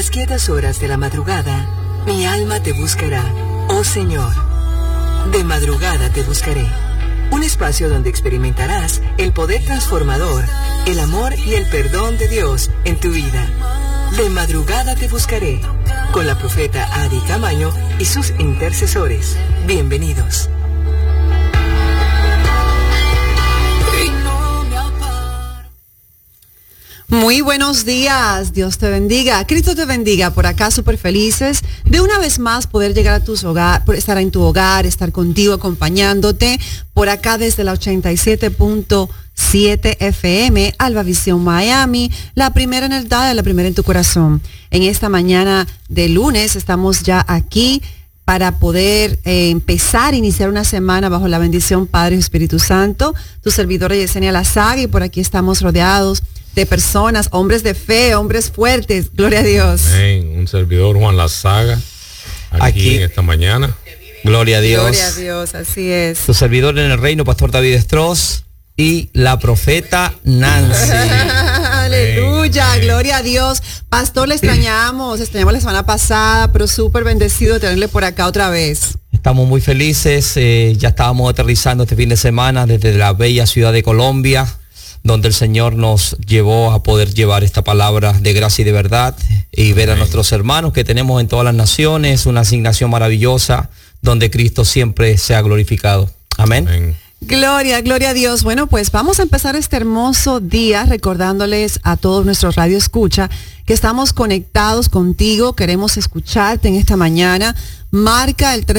las quietas horas de la madrugada, mi alma te buscará, oh Señor. De madrugada te buscaré. Un espacio donde experimentarás el poder transformador, el amor y el perdón de Dios en tu vida. De madrugada te buscaré, con la profeta Adi Camaño y sus intercesores. Bienvenidos. Muy buenos días, Dios te bendiga, Cristo te bendiga, por acá súper felices de una vez más poder llegar a tus hogares, estar en tu hogar, estar contigo, acompañándote, por acá desde la 87.7 FM, Alba Visión Miami, la primera en el día, la primera en tu corazón. En esta mañana de lunes estamos ya aquí para poder iniciar una semana bajo la bendición Padre y Espíritu Santo. Tu servidora Yesenia Lazaga, y por aquí estamos rodeados de personas, hombres de fe, hombres fuertes, gloria a Dios. Amén. Un servidor, Juan Lazaga, aquí en esta mañana. Gloria a Dios. Gloria a Dios, así es. Tu servidor en el reino, Pastor David Estros, y la profeta Nancy. Aleluya, gloria a Dios. Pastor, le extrañamos la semana pasada, pero súper bendecido de tenerle por acá otra vez. Estamos muy felices, ya estábamos aterrizando este fin de semana desde la bella ciudad de Colombia, donde el Señor nos llevó a poder llevar esta palabra de gracia y de verdad y ver a nuestros hermanos que tenemos en todas las naciones, una asignación maravillosa donde Cristo siempre sea glorificado. Amén. Amén. Gloria, gloria a Dios. Bueno, pues vamos a empezar este hermoso día recordándoles a todos nuestros Radio Escucha que estamos conectados contigo, queremos escucharte en esta mañana. Marca el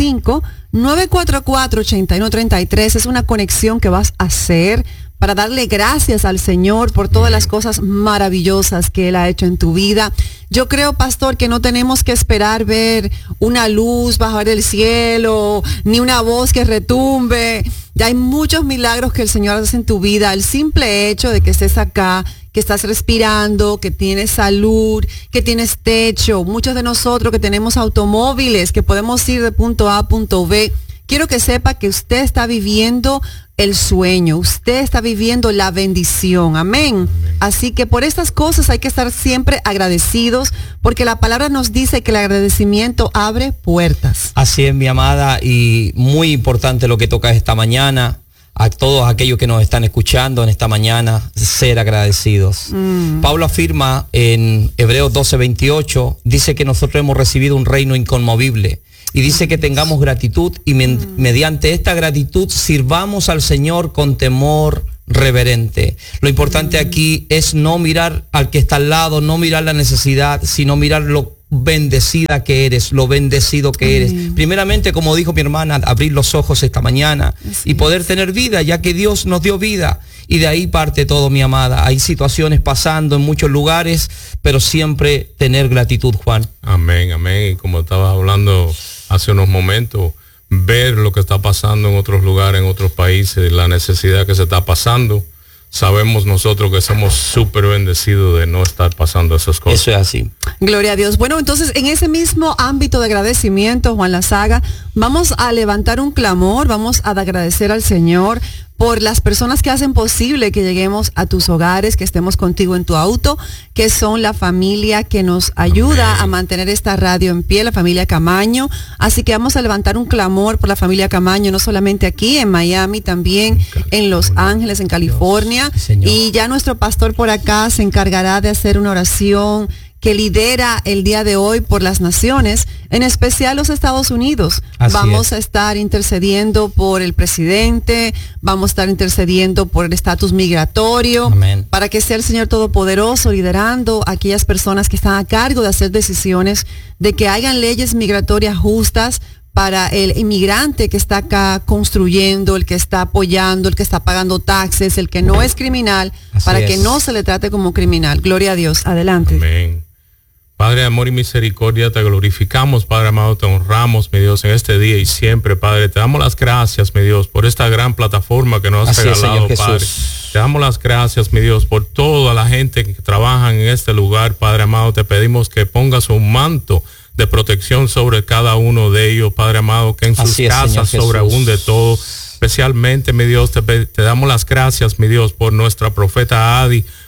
305-944-8133, es una conexión que vas a hacer para darle gracias al Señor por todas las cosas maravillosas que Él ha hecho en tu vida. Yo creo, pastor, que no tenemos que esperar ver una luz bajar del cielo, ni una voz que retumbe. Ya hay muchos milagros que el Señor hace en tu vida. El simple hecho de que estés acá, que estás respirando, que tienes salud, que tienes techo. Muchos de nosotros que tenemos automóviles, que podemos ir de punto A a punto B. Quiero que sepa que usted está viviendo el sueño, usted está viviendo la bendición, amén. Así que por estas cosas hay que estar siempre agradecidos, porque la palabra nos dice que el agradecimiento abre puertas. Así es, mi amada, y muy importante lo que toca esta mañana, a todos aquellos que nos están escuchando en esta mañana, ser agradecidos. Pablo afirma en Hebreos 12:28, dice que nosotros hemos recibido un reino inconmovible. Y dice que tengamos gratitud y mediante esta gratitud sirvamos al Señor con temor reverente. Lo importante aquí es no mirar al que está al lado, no mirar la necesidad, sino mirar lo bendecida que eres, lo bendecido que eres. Primeramente, como dijo mi hermana, abrir los ojos esta mañana y poder tener vida, ya que Dios nos dio vida. Y de ahí parte todo, mi amada. Hay situaciones pasando en muchos lugares, pero siempre tener gratitud, Juan. Amén, amén. Y como estabas hablando hace unos momentos, ver lo que está pasando en otros lugares, en otros países, la necesidad que se está pasando. Sabemos nosotros que somos súper bendecidos de no estar pasando esas cosas. Eso es así. Gloria a Dios. Bueno, entonces en ese mismo ámbito de agradecimiento, Juan Lazaga, vamos a levantar un clamor, vamos a agradecer al Señor por las personas que hacen posible que lleguemos a tus hogares, que estemos contigo en tu auto, que son la familia que nos ayuda a mantener esta radio en pie, la familia Camaño. Así que vamos a levantar un clamor por la familia Camaño, no solamente aquí en Miami, también en Los Ángeles, en California. Y ya nuestro pastor por acá se encargará de hacer una oración que lidera el día de hoy por las naciones, en especial los Estados Unidos. Vamos a estar intercediendo por el presidente, vamos a estar intercediendo por el estatus migratorio. Amén. Para que sea el Señor Todopoderoso liderando a aquellas personas que están a cargo de hacer decisiones, de que hayan leyes migratorias justas para el inmigrante que está acá construyendo, el que está apoyando, el que está pagando taxes, el que no es criminal, para que no se le trate como criminal. Gloria a Dios. Adelante. Amén. Padre de amor y misericordia, te glorificamos, Padre amado, te honramos, mi Dios, en este día y siempre, Padre. Te damos las gracias, mi Dios, por esta gran plataforma que nos has regalado, Padre. Te damos las gracias, mi Dios, por toda la gente que trabaja en este lugar, Padre amado. Te pedimos que pongas un manto de protección sobre cada uno de ellos, Padre amado, que en sus casas sobreabunde todo. Especialmente, mi Dios, te damos las gracias, mi Dios, por nuestra profeta Adi,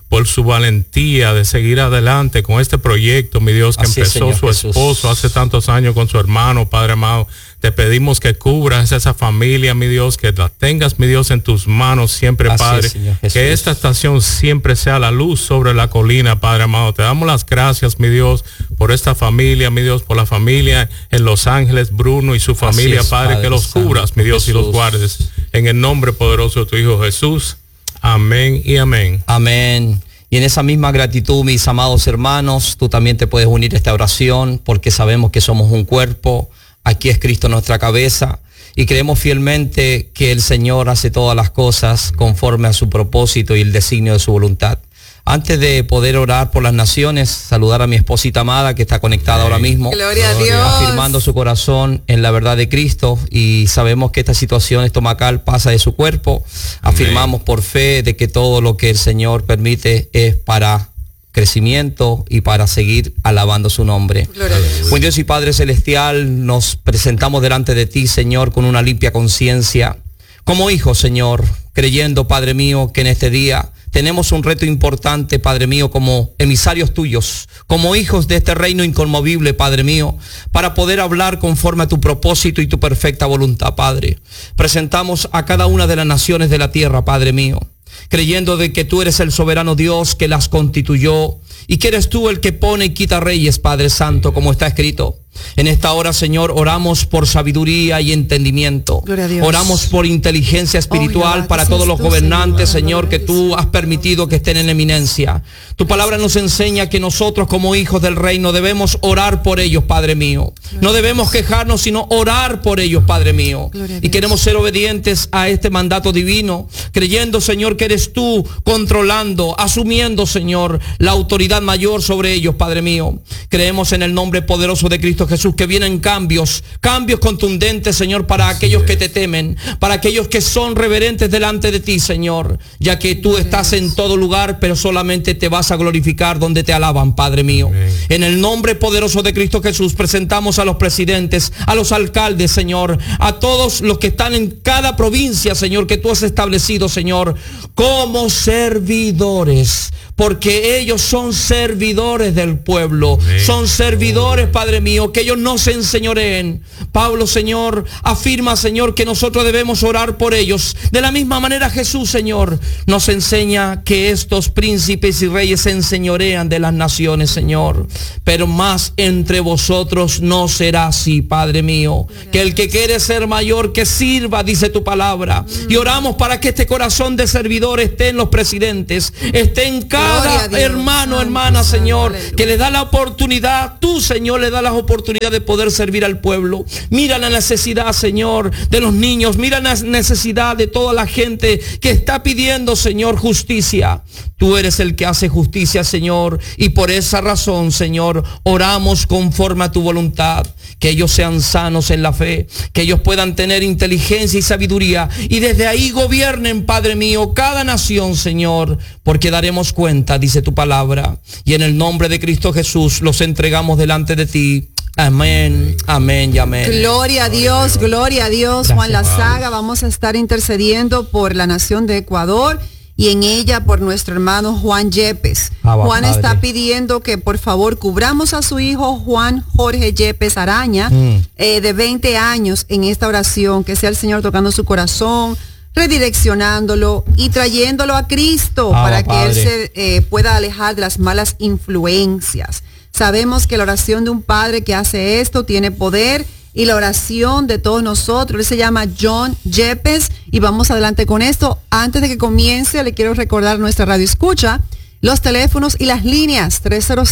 por su valentía de seguir adelante con este proyecto, mi Dios, que así empezó su esposo hace tantos años con su hermano, Padre amado. Te pedimos que cubras esa familia, mi Dios, que la tengas, mi Dios, en tus manos siempre, así Padre. Que esta estación siempre sea la luz sobre la colina, Padre amado. Te damos las gracias, mi Dios, por esta familia, mi Dios, por la familia en Los Ángeles, Bruno y su familia, Padre, que los cubras, mi Dios, Jesús, y los guardes. En el nombre poderoso de tu Hijo Jesús. Amén y amén. Amén. Y en esa misma gratitud, mis amados hermanos, tú también te puedes unir a esta oración, porque sabemos que somos un cuerpo. Aquí es Cristo nuestra cabeza, y creemos fielmente que el Señor hace todas las cosas conforme a su propósito y el designio de su voluntad. Antes de poder orar por las naciones, saludar a mi esposita amada que está conectada ahora mismo. Gloria a Dios. Afirmando su corazón en la verdad de Cristo, y sabemos que esta situación estomacal pasa de su cuerpo. Afirmamos por fe de que todo lo que el Señor permite es para crecimiento y para seguir alabando su nombre. Buen Dios y Padre Celestial, nos presentamos delante de ti, Señor, con una limpia conciencia, como hijos, Señor, creyendo, Padre mío, que en este día tenemos un reto importante, Padre mío, como emisarios tuyos, como hijos de este reino inconmovible, Padre mío, para poder hablar conforme a tu propósito y tu perfecta voluntad, Padre. Presentamos a cada una de las naciones de la tierra, Padre mío, creyendo de que tú eres el soberano Dios que las constituyó y que eres tú el que pone y quita reyes, Padre Santo, como está escrito. En esta hora, Señor, oramos por sabiduría y entendimiento. Oramos por inteligencia espiritual para todos los gobernantes, Señor, que tú has permitido que estén en eminencia. Tu palabra nos enseña que nosotros como hijos del reino debemos orar por ellos, Padre mío. No debemos quejarnos, sino orar por ellos, Padre mío. Y queremos ser obedientes a este mandato divino, creyendo, Señor, que eres tú controlando, asumiendo, Señor, la autoridad mayor sobre ellos, Padre mío. Creemos en el nombre poderoso de Cristo Jesús que vienen cambios contundentes, Señor, para aquellos que te temen, para aquellos que son reverentes delante de ti, Señor, ya que tú estás en todo lugar, pero solamente te vas a glorificar donde te alaban, Padre mío. Amén. En el nombre poderoso de Cristo Jesús presentamos a los presidentes, a los alcaldes, Señor, a todos los que están en cada provincia, Señor, que tú has establecido, Señor, como servidores, porque ellos son servidores del pueblo. Amén. Son servidores, Padre mío, que ellos no se enseñoreen. Pablo, Señor, afirma, Señor, que nosotros debemos orar por ellos. De la misma manera Jesús, Señor, nos enseña que estos príncipes y reyes se enseñorean de las naciones, Señor. Pero más entre vosotros no será así, Padre mío. Que el que quiere ser mayor, que sirva, dice tu palabra. Y oramos para que este corazón de servidor esté en los presidentes, esté en cada hermano, hermana, Señor, que le da la oportunidad, tú, Señor, le da la oportunidad de poder servir al pueblo. Mira la necesidad, Señor, de los niños, mira la necesidad de toda la gente que está pidiendo, Señor, justicia. Tú eres el que hace justicia, Señor, y por esa razón, Señor, oramos conforme a tu voluntad, que ellos sean sanos en la fe, que ellos puedan tener inteligencia y sabiduría, y desde ahí gobiernen, Padre mío, cada nación, Señor, porque daremos cuenta, dice tu palabra, y en el nombre de Cristo Jesús los entregamos delante de ti. Amén, amén y amén. Gloria a Dios, gloria a Dios. Gracias, Juan Lazaga, vamos a estar intercediendo por la nación de Ecuador y en ella por nuestro hermano Juan Yepes. Juan está pidiendo que por favor cubramos a su hijo Juan Jorge Yepes Araña, de 20 años, en esta oración, que sea el Señor tocando su corazón, redireccionándolo y trayéndolo a Cristo para que él se pueda alejar de las malas influencias. Sabemos que la oración de un padre que hace esto tiene poder, y la oración de todos nosotros. Él se llama John Yepes, y vamos adelante con esto. Antes de que comience, le quiero recordar nuestra radio escucha, los teléfonos y las líneas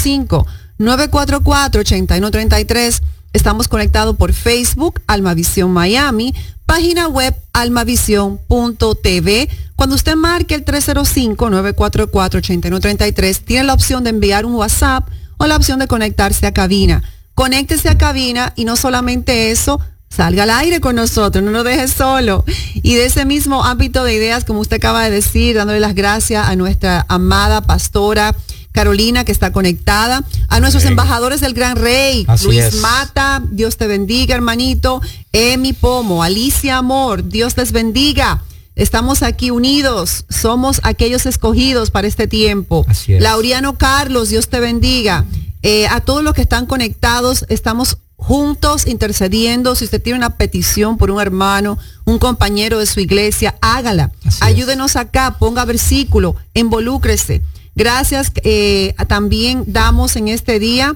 305-944-8133. Estamos conectados por Facebook, Almavisión Miami, página web almavision.tv. Cuando usted marque el 305-944-8133, tiene la opción de enviar un WhatsApp o la opción de conectarse a cabina. Conéctese a cabina, y no solamente eso, salga al aire con nosotros, no nos deje solo. Y de ese mismo ámbito de ideas, como usted acaba de decir, dándole las gracias a nuestra amada pastora Carolina, que está conectada, a nuestros embajadores del Gran Rey, así Luis Mata, Dios te bendiga, hermanito, Emi Pomo, Alicia Amor, Dios les bendiga. Estamos aquí unidos, somos aquellos escogidos para este tiempo. Así es. Lauriano Carlos, Dios te bendiga. A todos los que están conectados, estamos juntos intercediendo. Si usted tiene una petición por un hermano, un compañero de su iglesia, hágala. Ayúdenos acá, ponga versículo, involúcrese. Gracias. También damos en este día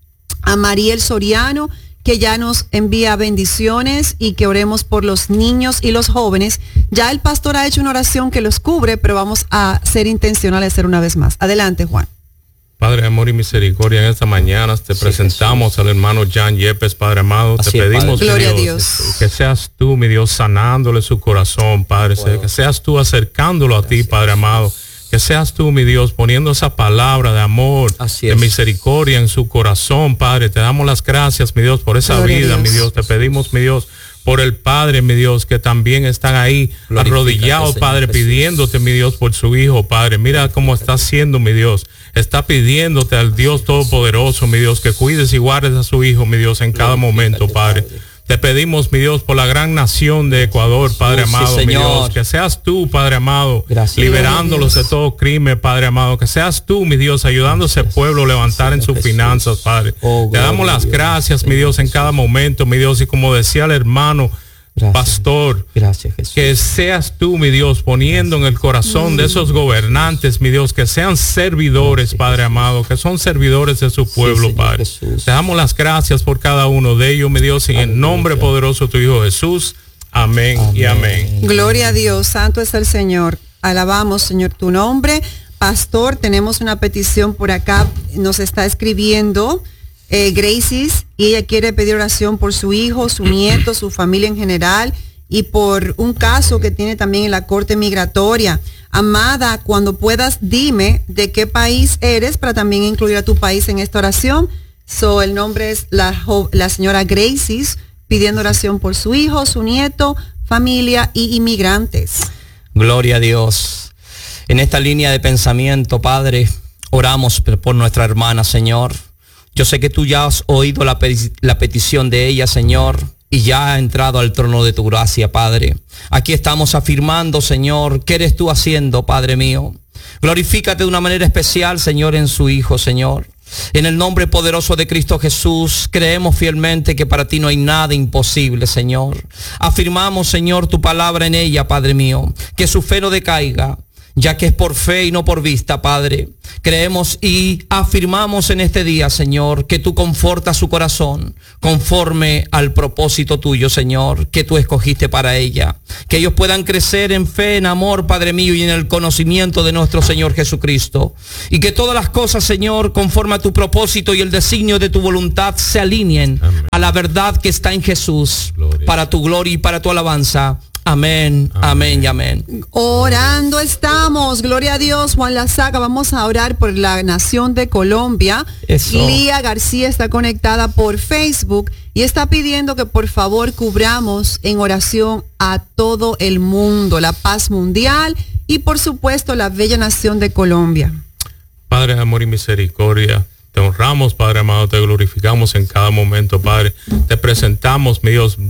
a Mariel Soriano, que ya nos envía bendiciones, y que oremos por los niños y los jóvenes. Ya el pastor ha hecho una oración que los cubre, pero vamos a ser intencionales, hacer una vez más. Adelante, Juan. Padre de amor y misericordia, en esta mañana te presentamos al hermano Jan Yepes, Padre amado. Te pedimos, Gloria a Dios, que seas tú, mi Dios, sanándole su corazón, Padre. Que seas tú acercándolo a ti, Padre amado. Que seas tú, mi Dios, poniendo esa palabra de amor, de misericordia en su corazón, Padre. Te damos las gracias, mi Dios, por esa vida, mi Dios. Te pedimos, mi Dios, por el Padre, mi Dios, que también están ahí arrodillados, Padre, pidiéndote, mi Dios, por su hijo, Padre. Mira cómo está haciendo, mi Dios. Está pidiéndote al Dios Todopoderoso, mi Dios, que cuides y guardes a su hijo, mi Dios, en cada momento, Padre. Te pedimos, mi Dios, por la gran nación de Ecuador, Padre amado, mi Dios, que seas tú, Padre amado, liberándolos de todo crimen, Padre amado, que seas tú, mi Dios, ayudando a ese pueblo a levantar en sus finanzas, Padre. Te damos las gracias, mi Dios, en cada momento, mi Dios, y como decía el hermano pastor, que seas tú, mi Dios, poniendo en el corazón de esos gobernantes, mi Dios, que sean servidores, Padre amado, que son servidores de su pueblo, Padre. Te damos las gracias por cada uno de ellos, mi Dios, en el nombre poderoso de tu Hijo Jesús. Amén y amén. Gloria a Dios, santo es el Señor. Alabamos, Señor, tu nombre. Pastor, tenemos una petición por acá, nos está escribiendo Gracies, y ella quiere pedir oración por su hijo, su nieto, su familia en general, y por un caso que tiene también en la corte migratoria. Amada, cuando puedas, dime de qué país eres para también incluir a tu país en esta oración. El nombre es la señora Gracies, pidiendo oración por su hijo, su nieto, familia y inmigrantes. Gloria a Dios. En esta línea de pensamiento, Padre, oramos por nuestra hermana, Señor. Yo sé que tú ya has oído la petición de ella, Señor, y ya ha entrado al trono de tu gracia, Padre. Aquí estamos afirmando, Señor, ¿qué eres tú haciendo, Padre mío? Glorifícate de una manera especial, Señor, en su Hijo, Señor. En el nombre poderoso de Cristo Jesús, creemos fielmente que para ti no hay nada imposible, Señor. Afirmamos, Señor, tu palabra en ella, Padre mío, que su fe no decaiga, ya que es por fe y no por vista, Padre. Creemos y afirmamos en este día, Señor, que tú confortas su corazón conforme al propósito tuyo, Señor, que tú escogiste para ella. Que ellos puedan crecer en fe, en amor, Padre mío, y en el conocimiento de nuestro Señor Jesucristo. Y que todas las cosas, Señor, conforme a tu propósito y el designio de tu voluntad, se alineen a la verdad que está en Jesús, para tu gloria y para tu alabanza. Amén, amén y amén. Orando estamos, gloria a Dios. Juan Lazaga, vamos a orar por la nación de Colombia. Eso. Lía García está conectada por Facebook y está pidiendo que por favor cubramos en oración a todo el mundo, la paz mundial y por supuesto la bella nación de Colombia. Padre de amor y misericordia, te honramos, Padre amado, te glorificamos en cada momento, Padre. Te presentamos, mi Dios,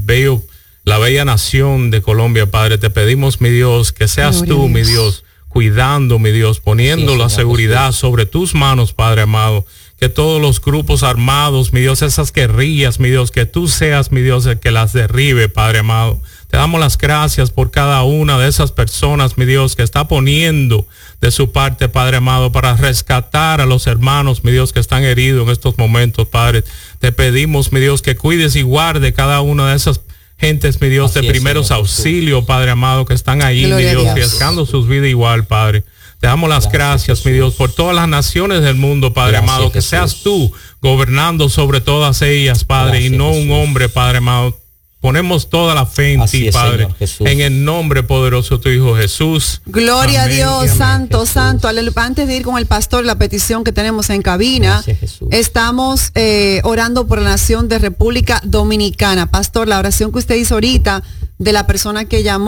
la bella nación de Colombia, Padre. Te pedimos, mi Dios, que seas tú, mi Dios, cuidando, mi Dios, poniendo la seguridad sobre tus manos, Padre amado. Que todos los grupos armados, mi Dios, esas guerrillas, mi Dios, que tú seas, mi Dios, el que las derribe, Padre amado. Te damos las gracias por cada una de esas personas, mi Dios, que está poniendo de su parte, Padre amado, para rescatar a los hermanos, mi Dios, que están heridos en estos momentos, Padre. Te pedimos, mi Dios, que cuides y guarde cada una de esas gentes, mi Dios, de primeros auxilios, Padre amado, que están ahí, mi Dios, arriesgando sus vidas igual, Padre. Te damos las gracias, mi Dios, por todas las naciones del mundo, Padre amado, que seas tú gobernando sobre todas ellas, Padre, y no un hombre, Padre amado. Ponemos toda la fe en ti, Padre, en el nombre poderoso de tu Hijo Jesús. Gloria a Dios, santo, santo. Antes de ir con el pastor, la petición que tenemos en cabina, estamos orando por la nación de República Dominicana. Pastor, la oración que usted hizo ahorita de la persona que llamó,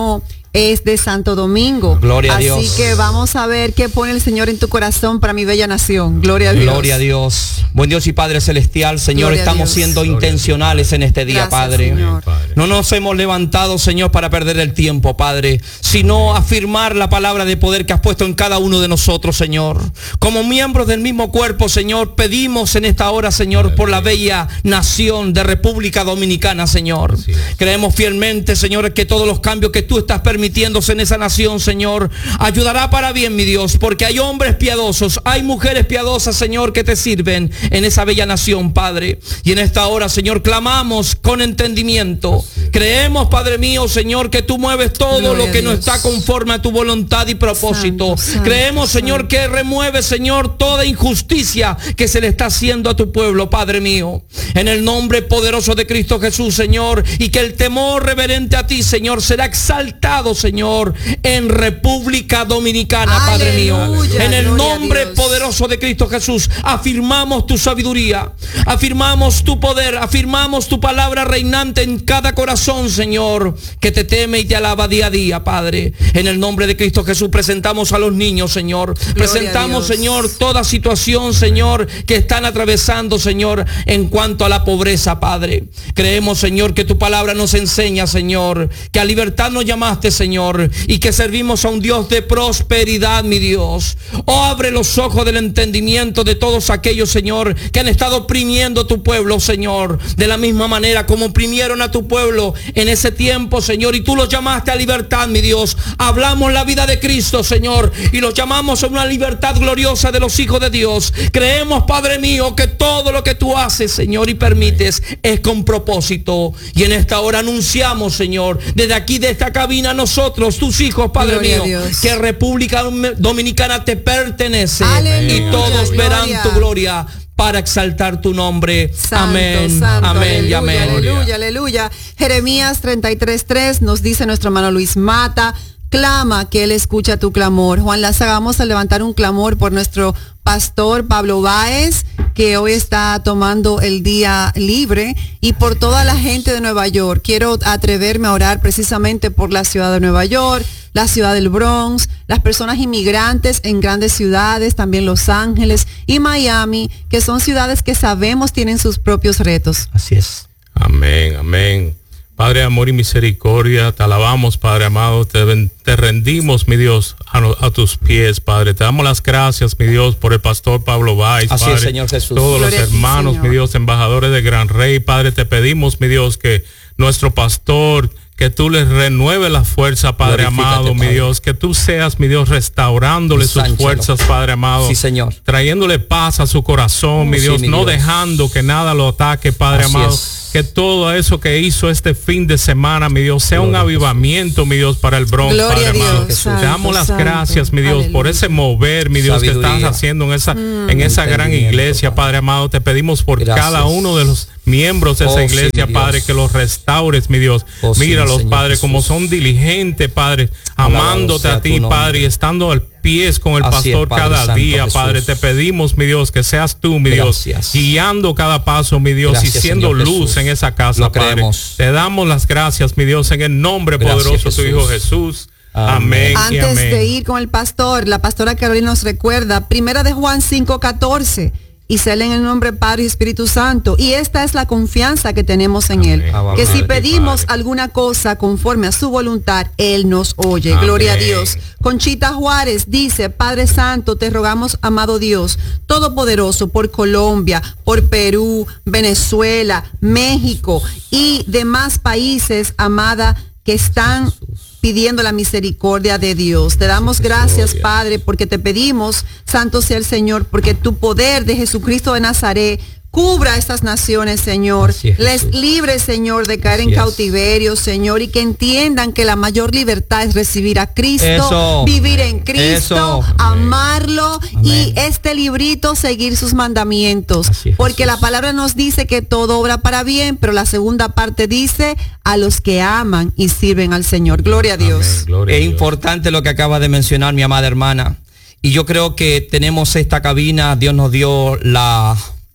es de Santo Domingo. Gloria a Dios. Así que vamos a ver qué pone el Señor en tu corazón para mi bella nación. Gloria a Dios. Gloria a Dios. Buen Dios y Padre Celestial, Señor, Gloria estamos siendo intencionales en este día, Gracias, Padre. Señor. No nos hemos levantado, Señor, para perder el tiempo, Padre, sino afirmar la palabra de poder que has puesto en cada uno de nosotros, Señor. Como miembros del mismo cuerpo, Señor, pedimos en esta hora, Señor, por la bella nación de República Dominicana, Señor. Creemos fielmente, Señor, que todos los cambios que tú estás permitiéndose en esa nación, Señor, ayudará para bien, mi Dios, porque hay hombres piadosos, hay mujeres piadosas, Señor, que te sirven en esa bella nación, Padre. Y en esta hora, Señor, clamamos con entendimiento. Creemos, Padre mío, Señor, que tú mueves todo Gloria lo que a no Dios. está conforme a tu voluntad y propósito. Santo, Creemos, santo, Señor, que remueve, Señor, toda injusticia que se le está haciendo a tu pueblo, Padre mío. En el nombre poderoso de Cristo Jesús, Señor, y que el temor reverente a ti, Señor, será exaltado, Señor, en República Dominicana, Padre mío. Aleluya, En el gloria a nombre Dios. poderoso de Cristo Jesús, afirmamos tu sabiduría, afirmamos tu poder, afirmamos tu palabra reinante en cada corazón, Señor, que te teme y te alaba día a día, Padre. En el nombre de Cristo Jesús presentamos a los niños, Señor. Presentamos, Señor, toda situación, Señor, que están atravesando, Señor, en cuanto a la pobreza, Padre. Creemos, Señor, que tu palabra nos enseña, Señor, que a libertad nos llamaste, Señor, y que servimos a un Dios de prosperidad, mi Dios. Oh, abre los ojos del entendimiento de todos aquellos, Señor, que han estado oprimiendo a tu pueblo, Señor, de la misma manera como oprimieron a tu pueblo en ese tiempo, Señor, y tú los llamaste a libertad, mi Dios. Hablamos la vida de Cristo, Señor, y los llamamos a una libertad gloriosa de los hijos de Dios. Creemos, Padre mío, que todo lo que tú haces, Señor, y permites es con propósito. Y en esta hora anunciamos, Señor, desde aquí de esta cabina, nosotros, tus hijos, Padre Gloria a mío, Dios. que República Dominicana te pertenece. Aleluya, Y todos verán gloria. tu gloria para exaltar tu nombre. Santo, Amén, santo, amén y aleluya, amén. aleluya, aleluya. Jeremías 33:3 nos dice nuestro hermano Luis Mata: clama que Él escucha tu clamor. Juan Lázaro, vamos a levantar un clamor por nuestro pastor Pablo Báez, que hoy está tomando el día libre, y por toda la gente de Nueva York. Quiero atreverme a orar precisamente por la ciudad de Nueva York, la ciudad del Bronx, las personas inmigrantes en grandes ciudades, también Los Ángeles y Miami, que son ciudades que sabemos tienen sus propios retos. Así es. Amén, amén. Padre de amor y misericordia, te alabamos, Padre amado, te rendimos, mi Dios, a tus pies, Padre. Te damos las gracias, mi Dios, por el pastor Pablo Báez, Así Padre. es, Señor Jesús. Todos Gloria los a ti, hermanos, Señor. mi Dios, embajadores del Gran Rey, Padre, te pedimos, mi Dios, que nuestro pastor, que tú les renueves la fuerza, Padre Glorifícate, amado, mi Padre. Dios, que tú seas, mi Dios, restaurándole sus Ensánchalo. fuerzas, Padre amado. Sí, Señor. Trayéndole paz a su corazón, mi Sí, Dios, mi no Dios. dejando que nada lo ataque, Padre Así amado. es. Que todo eso que hizo este fin de semana, mi Dios, sea un Gloria a avivamiento, mi Dios, para el Bronx, Gloria Padre a Dios, amado. Santo, Te damos las Santo. gracias, mi Dios, por Aleluya. ese mover, mi Dios, que Sabiduría. estás haciendo en esa gran Entendimiento, iglesia, Padre. Padre amado. Te pedimos por Gracias. cada uno de los miembros de esa Oh, sí, iglesia, mi Dios. Padre, que los restaures, mi Dios. Oh, sí, Míralos, Señor Padre, Jesús. como son diligentes, Padre, Alabado amándote sea a tu ti, nombre. Padre, y estando al pies con el Así es, pastor Padre cada Santo día, Jesús. Padre. Te pedimos, mi Dios, que seas tú, mi Gracias. Dios, guiando cada paso, mi Dios, Gracias, y siendo Señor luz Jesús. en esa casa, Lo Padre. creemos. Te damos las gracias, mi Dios, en el nombre Gracias, poderoso de tu Jesús. Hijo Jesús. Amén. Amén. y Antes amén. de ir con el pastor, la pastora Carolina nos recuerda, 1 de Juan 5:14, y se lee en el nombre Padre y Espíritu Santo. Y esta es la confianza que tenemos en Él. Amén. Que si Amén. pedimos Padre. alguna cosa conforme a su voluntad, Él nos oye. Amén. Gloria a Dios. Conchita Juárez dice: Padre Santo, te rogamos, amado Dios Todopoderoso, por Colombia, por Perú, Venezuela, México y demás países, amada, que están pidiendo la misericordia de Dios. Te damos gracias, Gloria. Padre, porque te pedimos, santo sea el Señor, porque tu poder de Jesucristo de Nazaret cubra a estas naciones, Señor. Así es, Les Jesús. libre, Señor, de caer en Así es. cautiverio, Señor, y que entiendan que la mayor libertad es recibir a Cristo, Eso. vivir en Cristo, Eso. amarlo y Amén. este librito seguir sus mandamientos. Así es, Porque Jesús. la palabra nos dice que todo obra para bien, pero la segunda parte dice a los que aman y sirven al Señor. Gloria a Dios. Amén. Gloria a Es Dios. importante lo que acaba de mencionar mi amada hermana. Y yo creo que tenemos esta cabina, Dios nos dio la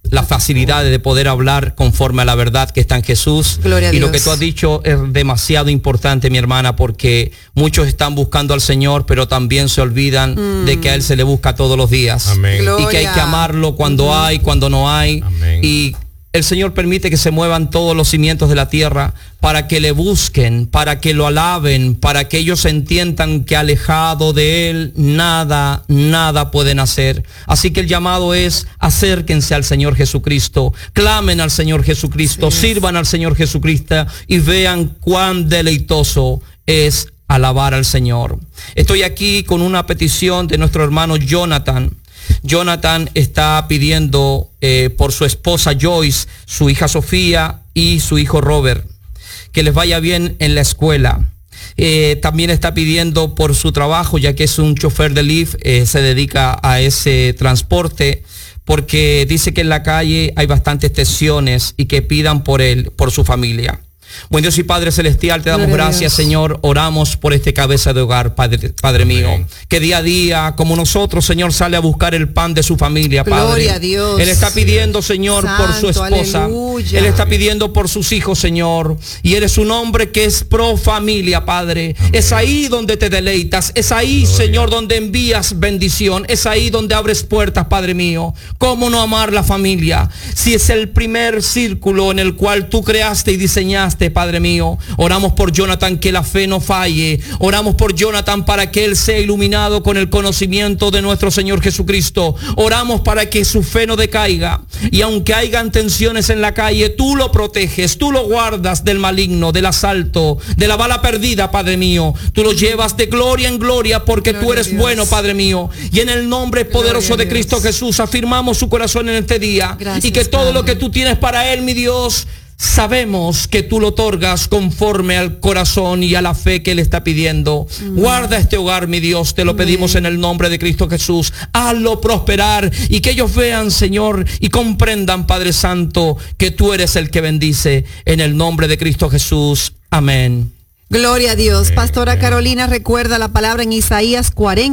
las facilidades de poder hablar conforme a la verdad que está en Jesús. Gloria a y Dios. Lo que tú has dicho es demasiado importante, mi hermana, porque muchos están buscando al Señor, pero también se olvidan de que a Él se le busca todos los días. Amén. Y que hay que amarlo cuando hay, cuando no hay. Amén. Y el Señor permite que se muevan todos los cimientos de la tierra para que le busquen, para que lo alaben, para que ellos entiendan que alejado de Él nada pueden hacer. Así que el llamado es: acérquense al Señor Jesucristo, clamen al Señor Jesucristo, sirvan al Señor Jesucristo y vean cuán deleitoso es alabar al Señor. Estoy aquí con una petición de nuestro hermano Jonathan. Jonathan está pidiendo por su esposa Joyce, su hija Sofía y su hijo Robert, que les vaya bien en la escuela. También está pidiendo por su trabajo, ya que es un chofer de Lyft, se dedica a ese transporte, porque dice que en la calle hay bastantes tensiones y que pidan por él, por su familia. Buen Dios y Padre Celestial, te damos gracias, Señor. Oramos por este cabeza de hogar, Padre mío, que día a día, como nosotros, Señor, sale a buscar el pan de su familia, Padre. Gloria a Dios. Él está pidiendo, Señor, por su esposa. Aleluya. Él está pidiendo por sus hijos, Señor. Y Él es un hombre que es pro familia, Padre. Amén. Es ahí donde te deleitas. Es ahí, Gloria. Señor, donde envías bendición. Es ahí donde abres puertas, Padre mío. ¿Cómo no amar la familia? Si es el primer círculo en el cual tú creaste y diseñaste, Padre mío. Oramos por Jonathan, que la fe no falle. Oramos por Jonathan para que él sea iluminado con el conocimiento de nuestro Señor Jesucristo. Oramos para que su fe no decaiga. Y aunque hayan tensiones en la calle, tú lo proteges, tú lo guardas del maligno, del asalto, de la bala perdida, Padre mío. Tú lo llevas de gloria en gloria, porque gloria tú eres bueno, Padre mío. Y en el nombre poderoso de Cristo Jesús afirmamos su corazón en este día. Gracias, y que todo Padre. Lo que tú tienes para él, mi Dios, sabemos que tú lo otorgas conforme al corazón y a la fe que él está pidiendo. Guarda este hogar, mi Dios, te lo pedimos en el nombre de Cristo Jesús. Hazlo prosperar y que ellos vean, Señor, y comprendan, Padre Santo, que tú eres el que bendice. En el nombre de Cristo Jesús. Amén. Gloria a Dios. Pastora Carolina recuerda la palabra en Isaías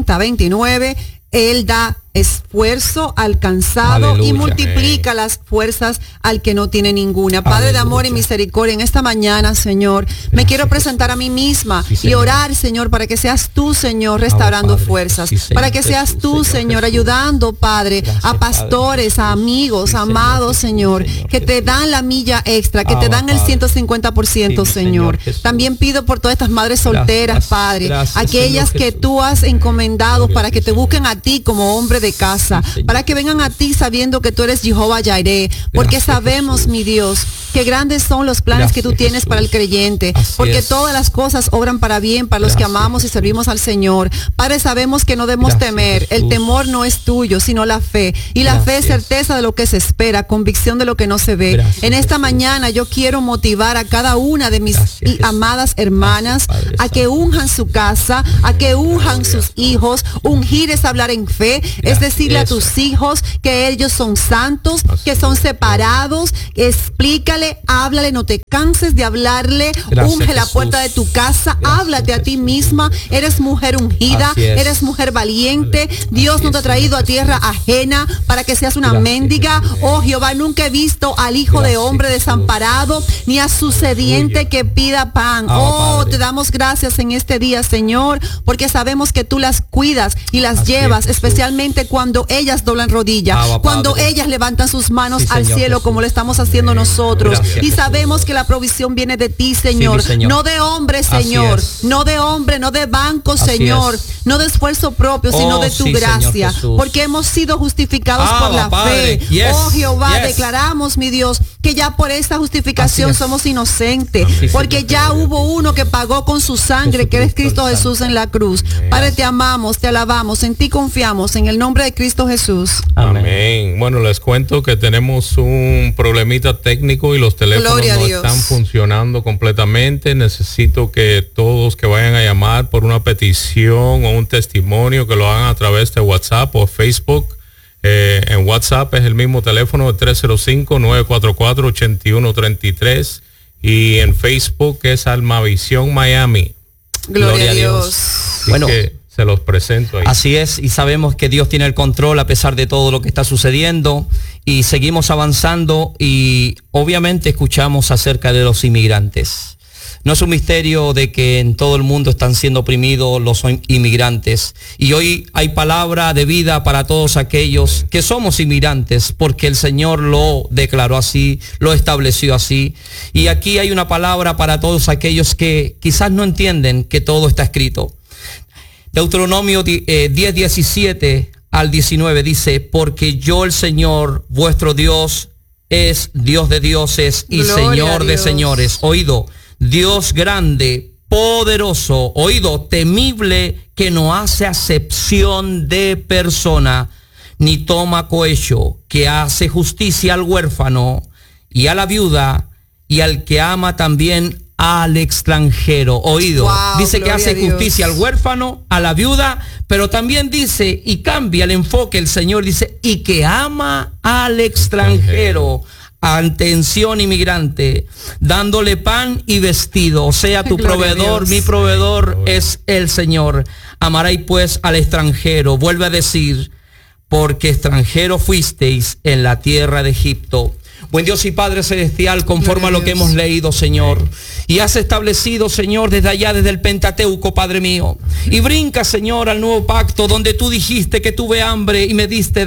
40:29. Él da esfuerzo al cansado. Aleluya. Y multiplica las fuerzas al que no tiene ninguna. Padre Aleluya. De amor y misericordia, en esta mañana, Señor, me quiero presentar a mí misma y orar, Señor, para que seas tú, Señor, restaurando fuerzas, para que seas tú, Señor, ayudando, Padre, a pastores, a amigos, amados, Señor, que te dan la milla extra, que te dan el 150%, Señor. También pido por todas estas madres solteras, Padre, aquellas que tú has encomendado para que te busquen a ti como hombre de casa, para que vengan a ti sabiendo que tú eres Jehová Jireh, porque sabemos, mi Dios, que grandes son los planes que tú tienes para el creyente, porque todas las cosas obran para bien para los que amamos y servimos al Señor. Padre, sabemos que no debemos temer, el temor no es tuyo, sino la fe, y la fe es certeza de lo que se espera, convicción de lo que no se ve. En esta mañana yo quiero motivar a cada una de mis amadas hermanas a que unjan su casa, a que unjan sus hijos. Ungir es hablar en fe, es decirle a tus hijos que ellos son santos, que son separados. Explícale, háblale, no te canses de hablarle. Unge la puerta de tu casa, háblate a ti misma. Eres mujer ungida, eres mujer valiente. Dios no te ha traído a tierra ajena para que seas una mendiga. Oh Jehová, nunca he visto al hijo de hombre desamparado, ni a su sediente que pida pan. Oh, te damos gracias en este día, Señor, porque sabemos que tú las cuidas y las llevas, especialmente cuando ellas doblan rodilla, cuando ellas levantan sus manos al cielo, como lo estamos haciendo nosotros. Y sabemos que la provisión viene de ti, Señor, no de hombre, Señor, no de hombre, no de banco, Señor, no de esfuerzo propio, sino de tu gracia, porque hemos sido justificados por la fe. Oh Jehová, declaramos, mi Dios, que ya por esta justificación somos inocentes, porque ya hubo uno que pagó con su sangre, que es Cristo Jesús en la cruz. Padre, te amamos, te alabamos, en ti confiamos, en el nombre de Cristo Jesús. Amén. Bueno, les cuento que tenemos un problemita técnico y los teléfonos no están funcionando completamente. Necesito que todos que vayan a llamar por una petición o un testimonio, que lo hagan a través de WhatsApp o Facebook. En WhatsApp es el mismo teléfono, de 305-944-8133, y en Facebook es Almavisión Miami. Gloria a Dios. Bueno, se los presento ahí. Así es, y sabemos que Dios tiene el control a pesar de todo lo que está sucediendo, y seguimos avanzando, y obviamente escuchamos acerca de los inmigrantes. No es un misterio de que en todo el mundo están siendo oprimidos los inmigrantes. Y hoy hay palabra de vida para todos aquellos que somos inmigrantes, porque el Señor lo declaró así, lo estableció así. Y aquí hay una palabra para todos aquellos que quizás no entienden que todo está escrito. Deuteronomio 10:17 al 19 dice: porque yo, el Señor, vuestro Dios, es Dios de dioses y Gloria Señor de señores. Oído, Dios grande, poderoso, oído, temible, que no hace acepción de persona, ni toma cohecho, que hace justicia al huérfano y a la viuda, y al que ama también al extranjero. Oído, wow, dice que hace justicia al huérfano, a la viuda, pero también dice, y cambia el enfoque el Señor, dice, y que ama al extranjero. Atención, inmigrante, dándole pan y vestido, o sea, tu proveedor, mi proveedor es el Señor. Amaréis pues al extranjero, vuelve a decir, porque extranjero fuisteis en la tierra de Egipto. Buen Dios y Padre Celestial, conforme a lo que hemos leído, Señor, y has establecido, Señor, desde allá, desde el Pentateuco, Padre mío, y brinca, Señor, al nuevo pacto, donde tú dijiste que tuve hambre y me diste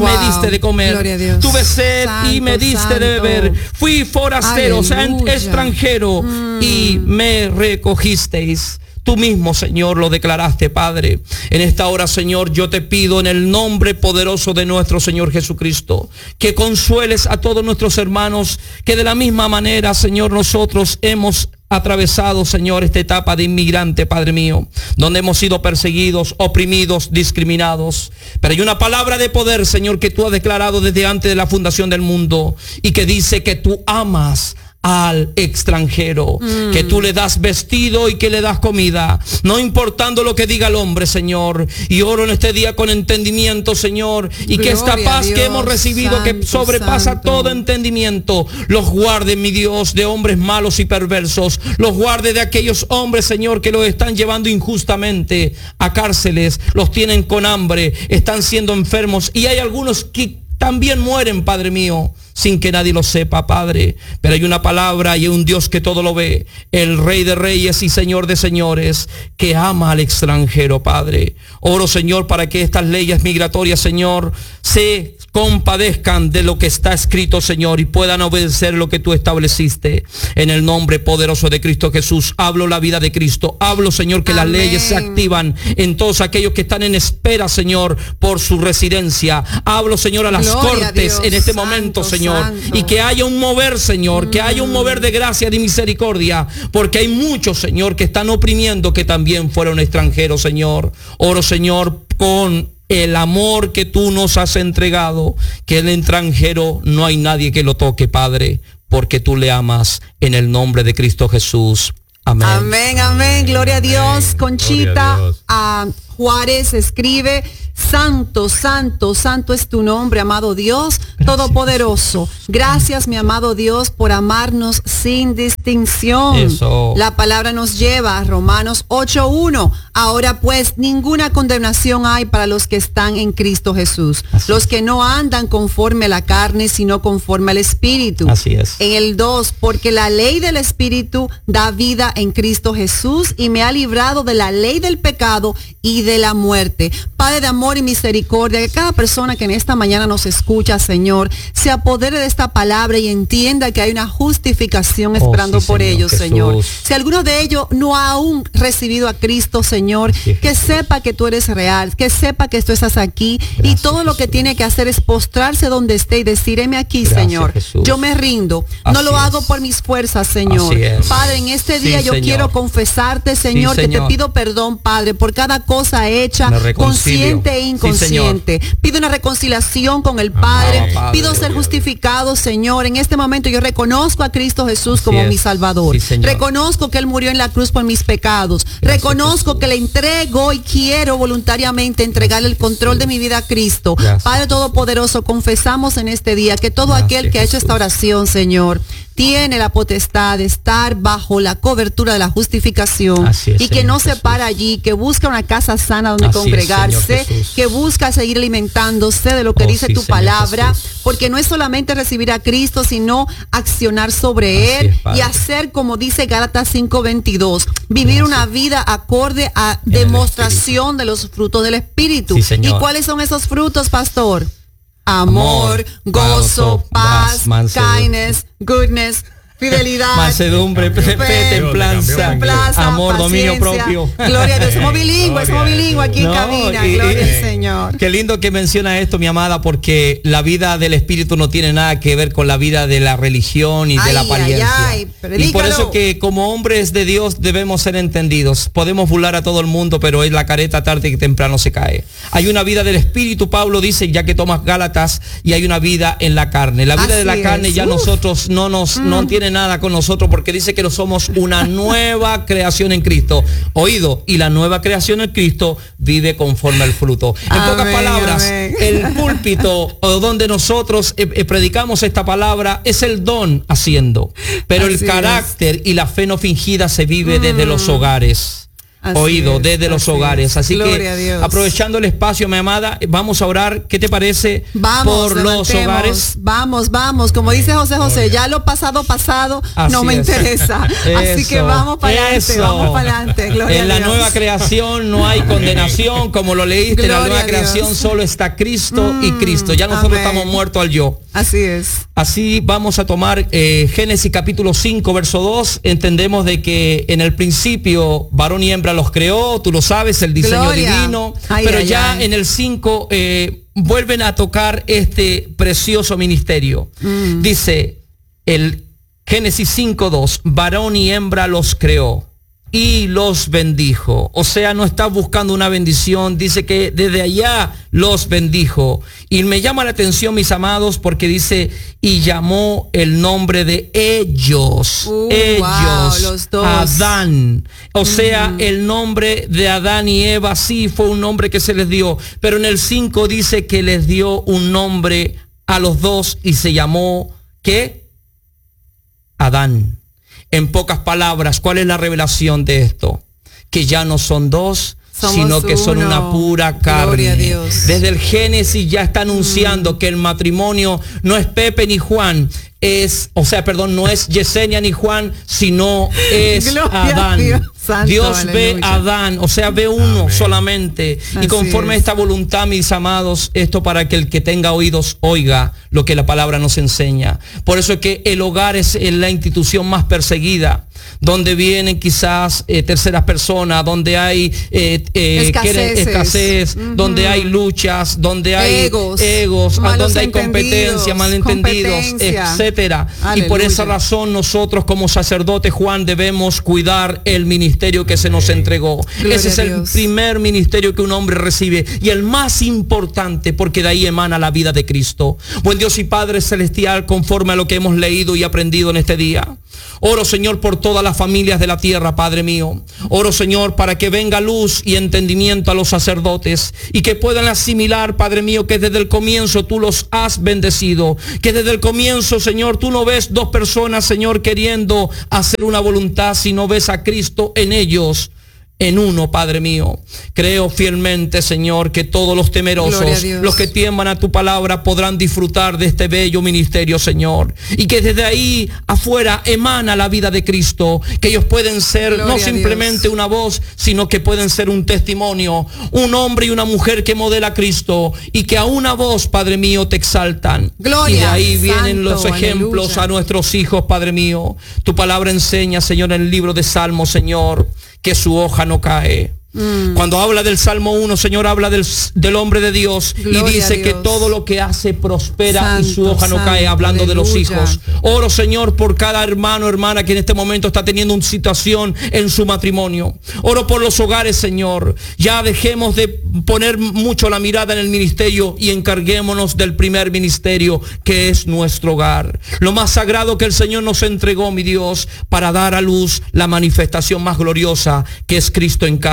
de comer, tuve sed y me diste de beber, fui forastero, o sea, extranjero, y me recogisteis. Tú mismo, Señor, lo declaraste, Padre. En esta hora, Señor, yo te pido en el nombre poderoso de nuestro Señor Jesucristo, que consueles a todos nuestros hermanos, que de la misma manera, Señor, nosotros hemos atravesado, Señor, esta etapa de inmigrante, Padre mío, donde hemos sido perseguidos, oprimidos, discriminados. Pero hay una palabra de poder, Señor, que tú has declarado desde antes de la fundación del mundo, y que dice que tú amas al extranjero, que tú le das vestido y que le das comida, no importando lo que diga el hombre, Señor. Y oro en este día con entendimiento, Señor, y que esta paz que hemos recibido, que sobrepasa todo entendimiento, los guarde, mi Dios, de hombres malos y perversos, los guarde de aquellos hombres, Señor, que los están llevando injustamente a cárceles, los tienen con hambre, están siendo enfermos, y hay algunos que también mueren, Padre mío, sin que nadie lo sepa, Padre. Pero hay una palabra y hay un Dios que todo lo ve, el Rey de Reyes y Señor de Señores, que ama al extranjero, Padre. Oro, Señor, para que estas leyes migratorias, Señor, se compadezcan de lo que está escrito, Señor, y puedan obedecer lo que tú estableciste. En el nombre poderoso de Cristo Jesús, hablo la vida de Cristo. Hablo, Señor, que las leyes se activan en todos aquellos que están en espera, Señor, por su residencia. Hablo, Señor, a las cortes en este momento, Señor. Y que haya un mover, Señor, que haya un mover de gracia, de misericordia, porque hay muchos, Señor, que están oprimiendo, que también fueron extranjeros, Señor. Oro, Señor, con el amor que tú nos has entregado, que el extranjero no hay nadie que lo toque, Padre, porque tú le amas, en el nombre de Cristo Jesús. Amén. Amén, amén. Gloria a Dios. Conchita a Juárez escribe: santo, santo, santo es tu nombre, amado Dios, todopoderoso. Gracias, mi amado Dios, por amarnos sin distinción. Eso. La palabra nos lleva a Romanos 8:1. Ahora pues, ninguna condenación hay para los que están en Cristo Jesús. Así los es. que no andan conforme a la carne, sino conforme al Espíritu. Así es. En el 2, porque la ley del Espíritu da vida en Cristo Jesús y me ha librado de la ley del pecado y de la muerte. Padre de amor y misericordia, que cada persona que en esta mañana nos escucha, Señor, se apodere de esta palabra y entienda que hay una justificación esperando por ellos, Señor. Si alguno de ellos no ha aún recibido a Cristo, Señor, que sepa que tú eres real, que sepa que tú estás aquí. Gracias, y todo lo que tiene que hacer es postrarse donde esté y decir: heme aquí, gracias, Señor. Jesús. Yo me rindo. No lo hago por mis fuerzas, Señor. Padre, en este día yo quiero confesarte, Señor, que te pido perdón, Padre, por cada cosa hecha, consciente e inconsciente. Pido una reconciliación con el Padre. Pido ser justificado, Señor. En este momento yo reconozco a Cristo Jesús como mi Salvador. Reconozco que Él murió en la cruz por mis pecados. Reconozco que le entrego y quiero voluntariamente entregarle el control de mi vida a Cristo. Padre Todopoderoso, confesamos en este día que todo aquel que ha hecho esta oración, Señor, tiene la potestad de estar bajo la cobertura de la justificación y que no se para allí, que busca una casa sana donde congregarse, que busca seguir alimentándose de lo que dice tu palabra, porque no es solamente recibir a Cristo, sino accionar sobre Él y hacer como dice Gálatas 5:22, vivir una vida acorde a demostración de los frutos del Espíritu. ¿Y cuáles son esos frutos, pastor? Amor, gozo, paz, kindness, goodness, fidelidad, mansedumbre, templanza, amor, dominio propio. Gloria a Dios. Somos bilingües aquí en cabina. Gloria al Señor. Qué lindo que menciona esto, mi amada, porque la vida del Espíritu no tiene nada que ver con la vida de la religión y de la apariencia. Y por eso que como hombres de Dios debemos ser entendidos. Podemos burlar a todo el mundo, pero es la careta tarde que temprano se cae. Hay una vida del Espíritu, Pablo dice, ya que tomas Gálatas, y hay una vida en la carne. La vida de la carne ya nosotros no tiene nada con nosotros, porque dice que no somos una nueva creación en Cristo. Oído, y la nueva creación en Cristo vive conforme al fruto. En pocas palabras, el púlpito o donde nosotros predicamos esta palabra es el don haciendo, pero el carácter y la fe no fingida se vive desde los hogares. Desde los hogares. Así que aprovechando el espacio, mi amada, vamos a orar. ¿Qué te parece por los hogares? Vamos. Como dice José, ya lo pasado no me interesa. Así que vamos para adelante. En la nueva creación no hay condenación, como lo leíste. En la nueva creación solo está Cristo y Cristo. Ya nosotros estamos muertos al yo. Así es. Así vamos a tomar Génesis capítulo 5, verso 2. Entendemos de que en el principio varón y hembra los creó, tú lo sabes, el diseño divino. Pero ya en el 5 vuelven a tocar este precioso ministerio. Dice el Génesis 5:2, varón y hembra los creó y los bendijo. O sea, no está buscando una bendición, dice que desde allá los bendijo. Y me llama la atención, mis amados, porque dice, y llamó el nombre de ellos, los dos, Adán. O sea, el nombre de Adán y Eva sí fue un nombre que se les dio, pero en el 5 dice que les dio un nombre a los dos y se llamó, ¿qué? Adán. En pocas palabras, ¿cuál es la revelación de esto? Que ya no son dos, sino que son una pura carne. Desde el Génesis ya está anunciando que el matrimonio no es Pepe ni Juan, no es Yesenia ni Juan, sino es Adán. Dios ve a Adán, o sea, ve uno solamente. Y conforme a esta voluntad, mis amados, esto para que el que tenga oídos oiga lo que la palabra nos enseña. Por eso es que el hogar es la institución más perseguida, donde vienen quizás terceras personas, donde hay escasez, donde hay luchas, donde hay egos, donde hay competencia, malentendidos, etcétera. Y por esa razón nosotros como sacerdotes, Juan, debemos cuidar el ministerio que se nos entregó. Ese es el primer ministerio que un hombre recibe y el más importante, porque de ahí emana la vida de Cristo. Buen Dios y Padre celestial, conforme a lo que hemos leído y aprendido en este día, oro, Señor, por todas las familias de la tierra, Padre mío. Oro, Señor, para que venga luz y entendimiento a los sacerdotes y que puedan asimilar, Padre mío, que desde el comienzo tú los has bendecido, que desde el comienzo, Señor, tú no ves dos personas, Señor, queriendo hacer una voluntad, sino ves a Cristo en ellos, en uno, Padre mío. Creo fielmente, Señor, que todos los temerosos, los que tiemblan a tu palabra, podrán disfrutar de este bello ministerio, Señor, y que desde ahí afuera emana la vida de Cristo, que ellos pueden ser no simplemente una voz, sino que pueden ser un testimonio, un hombre y una mujer que modela a Cristo y que a una voz, Padre mío, te exaltan. Y de ahí vienen los ejemplos a nuestros hijos, Padre mío. Tu palabra enseña, Señor, en el libro de Salmos, Señor, que su hoja no cae. Cuando habla del Salmo 1, Señor, habla del hombre de Dios y dice que todo lo que hace prospera y su hoja no cae, hablando de los hijos. Oro, Señor, por cada hermano, hermana que en este momento está teniendo una situación en su matrimonio. Oro por los hogares, Señor. Ya dejemos de poner mucho la mirada en el ministerio y encarguémonos del primer ministerio, que es nuestro hogar. Lo más sagrado que el Señor nos entregó, mi Dios, para dar a luz la manifestación más gloriosa, que es Cristo en casa.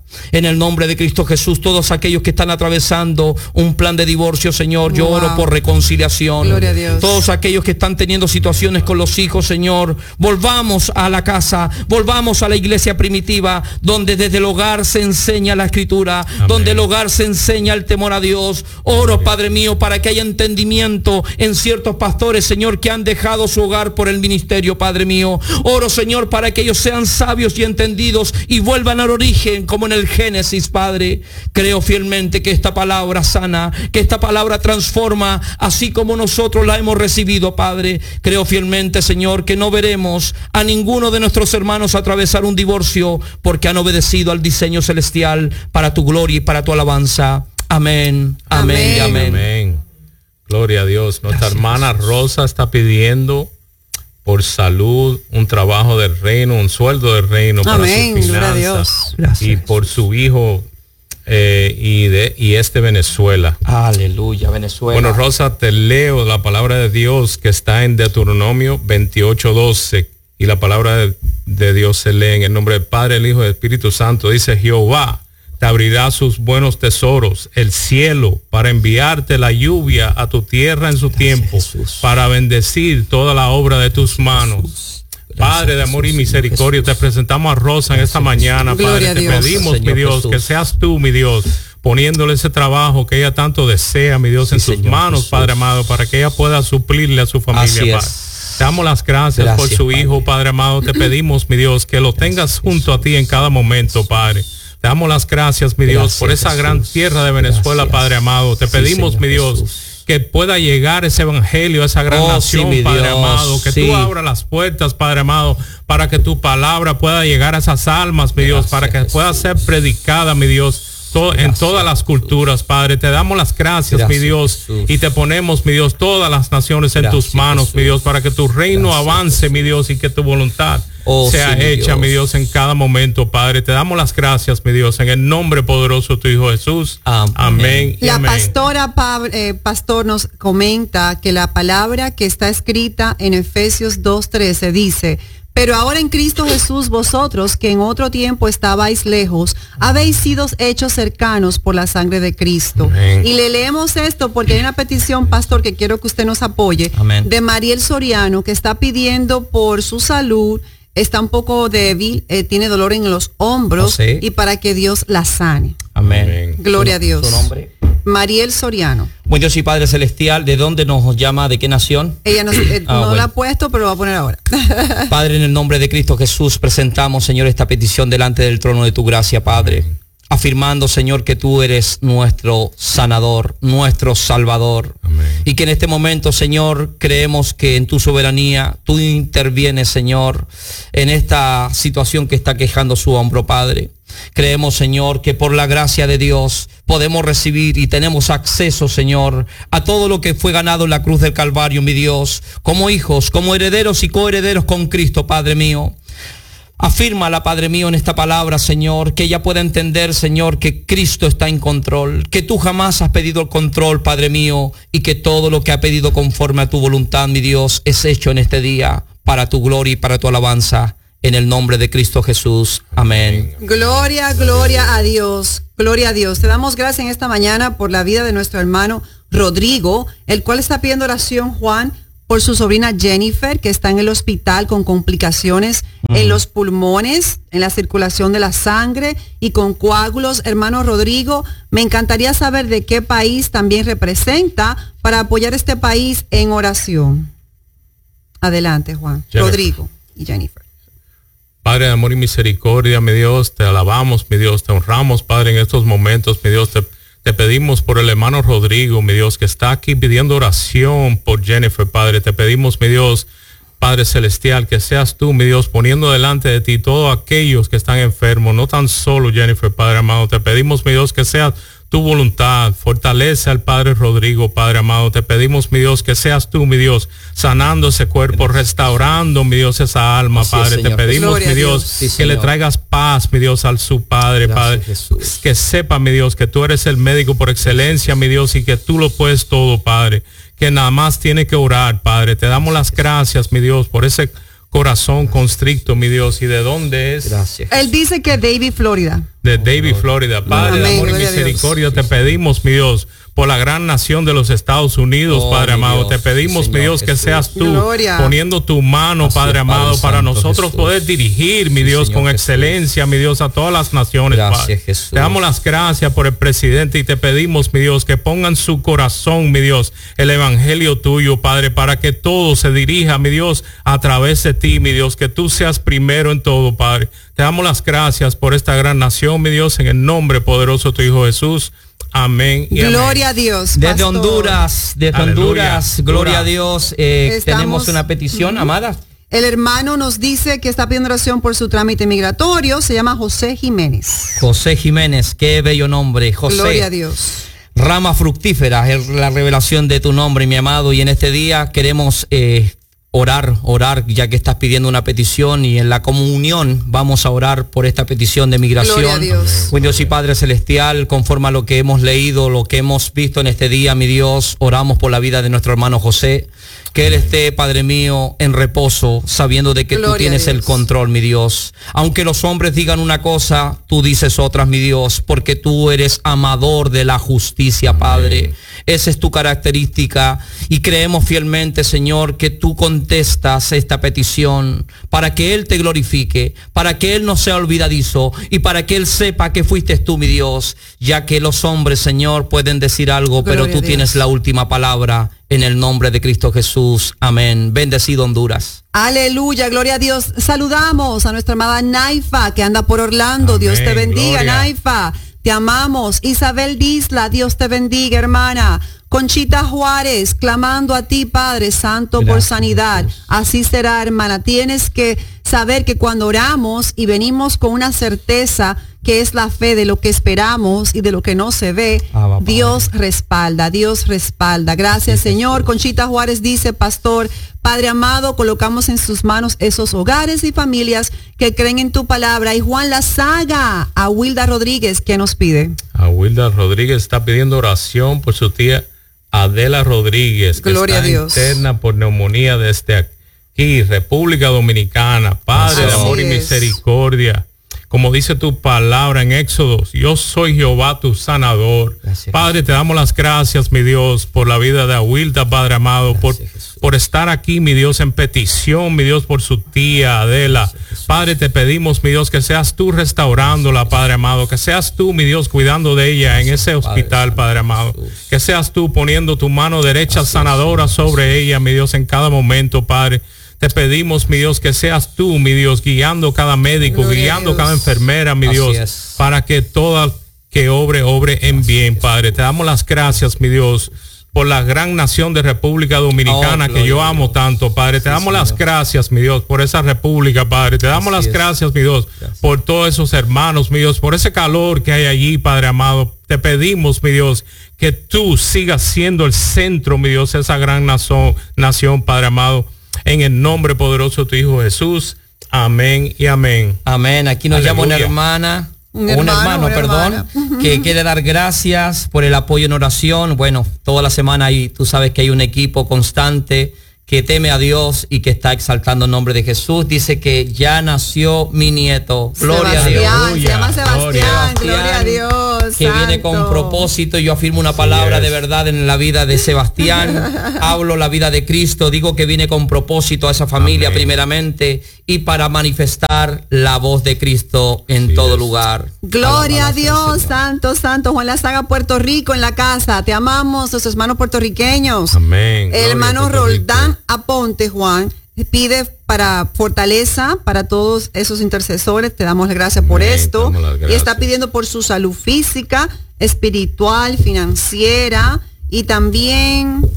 En el nombre de Cristo Jesús, todos aquellos que están atravesando un plan de divorcio, Señor, yo oro por reconciliación. Gloria a Dios. Todos aquellos que están teniendo situaciones con los hijos, Señor, volvamos a la casa, volvamos a la iglesia primitiva, donde desde el hogar se enseña la Escritura, amén, donde el hogar se enseña el temor a Dios. Oro, Padre mío, para que haya entendimiento en ciertos pastores, Señor, que han dejado su hogar por el ministerio, Padre mío. Oro, Señor, para que ellos sean sabios y entendidos y vuelvan al origen, como en el Génesis, Padre. Creo fielmente que esta palabra sana, que esta palabra transforma, así como nosotros la hemos recibido, Padre. Creo fielmente, Señor, que no veremos a ninguno de nuestros hermanos atravesar un divorcio, porque han obedecido al diseño celestial para tu gloria y para tu alabanza. Amén, amén, amén. Amén. Gloria a Dios. Nuestra hermana Rosa está pidiendo por salud, un trabajo del reino, un sueldo del reino, amén, para sus finanzas, Dios. Y por su hijo y es de Venezuela. Aleluya, Venezuela. Bueno, Rosa, te leo la palabra de Dios que está en Deuteronomio 28:12, y la palabra de Dios se lee en el nombre del Padre, el Hijo y del Espíritu Santo. Dice: Jehová te abrirá sus buenos tesoros, el cielo, para enviarte la lluvia a tu tierra en su tiempo, Jesús, para bendecir toda la obra de tus manos. Padre de amor y misericordia, te presentamos a Rosa en esta mañana, Padre. Te pedimos, mi Dios, que seas tú, mi Dios, poniéndole ese trabajo que ella tanto desea, mi Dios, en sus manos, Padre amado, para que ella pueda suplirle a su familia, Padre. Te damos las gracias por su hijo, Padre amado. Te pedimos, mi Dios, que lo tengas junto a ti en cada momento, Padre. Te damos las gracias, mi Dios, por esa gran tierra de Venezuela, Padre amado. Te pedimos, mi Dios, que pueda llegar ese evangelio a esa gran nación, Padre amado. Que tú abras las puertas, Padre amado, para que tu palabra pueda llegar a esas almas, mi Dios, para que pueda ser predicada, mi Dios, en todas las culturas, Padre. Te damos las gracias, mi Dios, Jesús. Y te ponemos, mi Dios, todas las naciones en tus manos, Jesús, mi Dios, para que tu reino avance, mi Dios, y que tu voluntad sea hecha, mi Dios, en cada momento, Padre. Te damos las gracias, mi Dios, en el nombre poderoso de tu Hijo Jesús. Amén. La amén. Pastor nos comenta que la palabra que está escrita en Efesios 2:13 dice: pero ahora en Cristo Jesús, vosotros que en otro tiempo estabais lejos, habéis sido hechos cercanos por la sangre de Cristo. Amén. Y le leemos esto porque hay una petición, pastor, que quiero que usted nos apoye. Amén. De Mariel Soriano, que está pidiendo por su salud, está un poco débil, tiene dolor en los hombros, y para que Dios la sane. Amén. Gloria a Dios. ¿Su nombre? Mariel Soriano. Buen Dios y Padre Celestial, ¿de dónde nos llama? ¿De qué nación? Ella no bueno. La ha puesto, pero lo va a poner ahora. Padre, en el nombre de Cristo Jesús, presentamos, Señor, esta petición delante del trono de tu gracia, Padre. Amén. Afirmando, Señor, que tú eres nuestro sanador, nuestro salvador. Amén. Y que en este momento, Señor, creemos que en tu soberanía tú intervienes, Señor, en esta situación que está quejando su hombro, Padre. Creemos, Señor, que por la gracia de Dios podemos recibir y tenemos acceso, Señor, a todo lo que fue ganado en la cruz del Calvario, mi Dios, como hijos, como herederos y coherederos con Cristo, Padre mío. Afírmala, Padre mío, en esta palabra, Señor, que ella pueda entender, Señor, que Cristo está en control, que tú jamás has pedido el control, Padre mío, y que todo lo que ha pedido conforme a tu voluntad, mi Dios, es hecho en este día para tu gloria y para tu alabanza. En el nombre de Cristo Jesús. Amén. Gloria, gloria a Dios. Gloria a Dios. Te damos gracias en esta mañana por la vida de nuestro hermano Rodrigo, el cual está pidiendo oración, Juan, por su sobrina Jennifer, que está en el hospital con complicaciones en los pulmones, en la circulación de la sangre y con coágulos. Hermano Rodrigo, me encantaría saber de qué país también representa para apoyar a este país en oración. Adelante, Juan. Jennifer. Rodrigo y Jennifer. Padre de amor y misericordia, mi Dios, te alabamos, mi Dios, te honramos, Padre, en estos momentos, mi Dios, te pedimos por el hermano Rodrigo, mi Dios, que está aquí pidiendo oración por Jennifer, Padre. Te pedimos, mi Dios, Padre Celestial, que seas tú, mi Dios, poniendo delante de ti todos aquellos que están enfermos, no tan solo Jennifer, Padre amado. Te pedimos, mi Dios, que sea tu voluntad, fortalece al Padre Rodrigo, Padre amado. Te pedimos, mi Dios, que seas tú, mi Dios, sanando ese cuerpo, restaurando, mi Dios, esa alma, Padre. Te pedimos, mi Dios, que le traigas paz, mi Dios, al su Padre, Padre. Que sepa, mi Dios, que tú eres el médico por excelencia, mi Dios, y que tú lo puedes todo, Padre. Que nada más tiene que orar, Padre. Te damos las gracias, mi Dios, por ese corazón constricto, mi Dios. ¿Y de dónde es? Gracias. Él dice que David, Florida. De David, Florida. Padre, de amor y misericordia, te pedimos, mi Dios, por la gran nación de los Estados Unidos, Padre amado. Te pedimos, mi Dios, que seas tú poniendo tu mano, Padre amado, para nosotros poder dirigir, mi Dios, con excelencia, mi Dios, a todas las naciones, Padre. Te damos las gracias por el presidente y te pedimos, mi Dios, que pongan su corazón, mi Dios, el evangelio tuyo, Padre, para que todo se dirija, mi Dios, a través de ti, mi Dios, que tú seas primero en todo, Padre. Te damos las gracias por esta gran nación, mi Dios, en el nombre poderoso de tu Hijo Jesús. Amén. Y Gloria amén. a Dios. Desde pastor. Honduras, gloria a Dios. Tenemos una petición, amada. El hermano nos dice que está pidiendo oración por su trámite migratorio. Se llama José Jiménez. José Jiménez, qué bello nombre. José. Gloria a Dios. Rama fructífera es la revelación de tu nombre, mi amado. Y en este día queremos orar, ya que estás pidiendo una petición, y en la comunión vamos a orar por esta petición de migración. Gloria a Dios. Buen Dios y Padre Celestial, conforme a lo que hemos leído, lo que hemos visto en este día, mi Dios, oramos por la vida de nuestro hermano José, que él esté, Padre mío, en reposo, sabiendo de que tú tienes el control, mi Dios. Aunque los hombres digan una cosa, tú dices otras, mi Dios, porque tú eres amador de la justicia, Padre. Esa es tu característica, y creemos fielmente, Señor, que tú contestas esta petición para que Él te glorifique, para que Él no sea olvidadizo y para que Él sepa que fuiste tú, mi Dios, ya que los hombres, Señor, pueden decir algo, pero tú tienes la última palabra. En el nombre de Cristo Jesús. Amén. Bendecido Honduras. Aleluya, gloria a Dios. Saludamos a nuestra amada Naifa, que anda por Orlando. Amén. Dios te bendiga, gloria. Naifa. Te amamos. Isabel Disla, Dios te bendiga, hermana. Conchita Juárez, clamando a ti, Padre Santo, gracias, por sanidad. Dios. Así será, hermana. Tienes que saber que cuando oramos y venimos con una certeza, que es la fe de lo que esperamos y de lo que no se ve, Dios respalda, Dios respalda. Gracias, Señor. Conchita Juárez dice, pastor, Padre amado, colocamos en sus manos esos hogares y familias que creen en tu palabra. Y Juan Lazaga, a Wilda Rodríguez, ¿qué nos pide? A Wilda Rodríguez está pidiendo oración por su tía Adela Rodríguez, que Gloria está a Dios. interna por neumonía desde aquí, República Dominicana. Padre de amor y misericordia, como dice tu palabra en Éxodo, yo soy Jehová tu sanador. Gracias, Padre, te damos las gracias, mi Dios, por la vida de Awilda, Padre amado, por estar aquí, mi Dios, en petición, mi Dios, por su tía Adela. Padre, te pedimos, mi Dios, que seas tú restaurándola, Padre amado, que seas tú, mi Dios, cuidando de ella en ese hospital, Padre amado, que seas tú poniendo tu mano derecha sanadora sobre ella, mi Dios, en cada momento, Padre. Te pedimos, mi Dios, que seas tú, mi Dios, guiando cada médico, gloria guiando cada enfermera, mi Dios, para que toda que obre en bien, Padre. Te damos las gracias, mi Dios, por la gran nación de República Dominicana que yo amo tanto, Padre. Te damos las gracias, mi Dios, por esa república, Padre. Te damos las gracias, mi Dios, por todos esos hermanos, mi Dios, por ese calor que hay allí, Padre amado. Te pedimos, mi Dios, que tú sigas siendo el centro, mi Dios, de esa gran nación, Padre amado. En el nombre poderoso de tu Hijo Jesús. Amén y amén. Amén. Aquí nos llama una hermana, un hermano, que quiere dar gracias por el apoyo en oración. Bueno, toda la semana ahí tú sabes que hay un equipo constante que teme a Dios y que está exaltando el nombre de Jesús. Dice que ya nació mi nieto. Gloria a Dios. Se llama Sebastián. Gloria a Dios. Que santo. Viene con propósito. Yo afirmo una palabra de verdad en la vida de Sebastián. Hablo la vida de Cristo. Digo que viene con propósito a esa familia primeramente y para manifestar la voz de Cristo en todo lugar. Gloria a Dios. Santo, santo. Juan Lazaga, Puerto Rico, en la casa. Te amamos, los hermanos puertorriqueños. Amén. El hermano Roldán Aponte, Juan, pide para fortaleza para todos esos intercesores. Te damos las gracias por esto. Y está pidiendo por su salud física, espiritual, financiera y también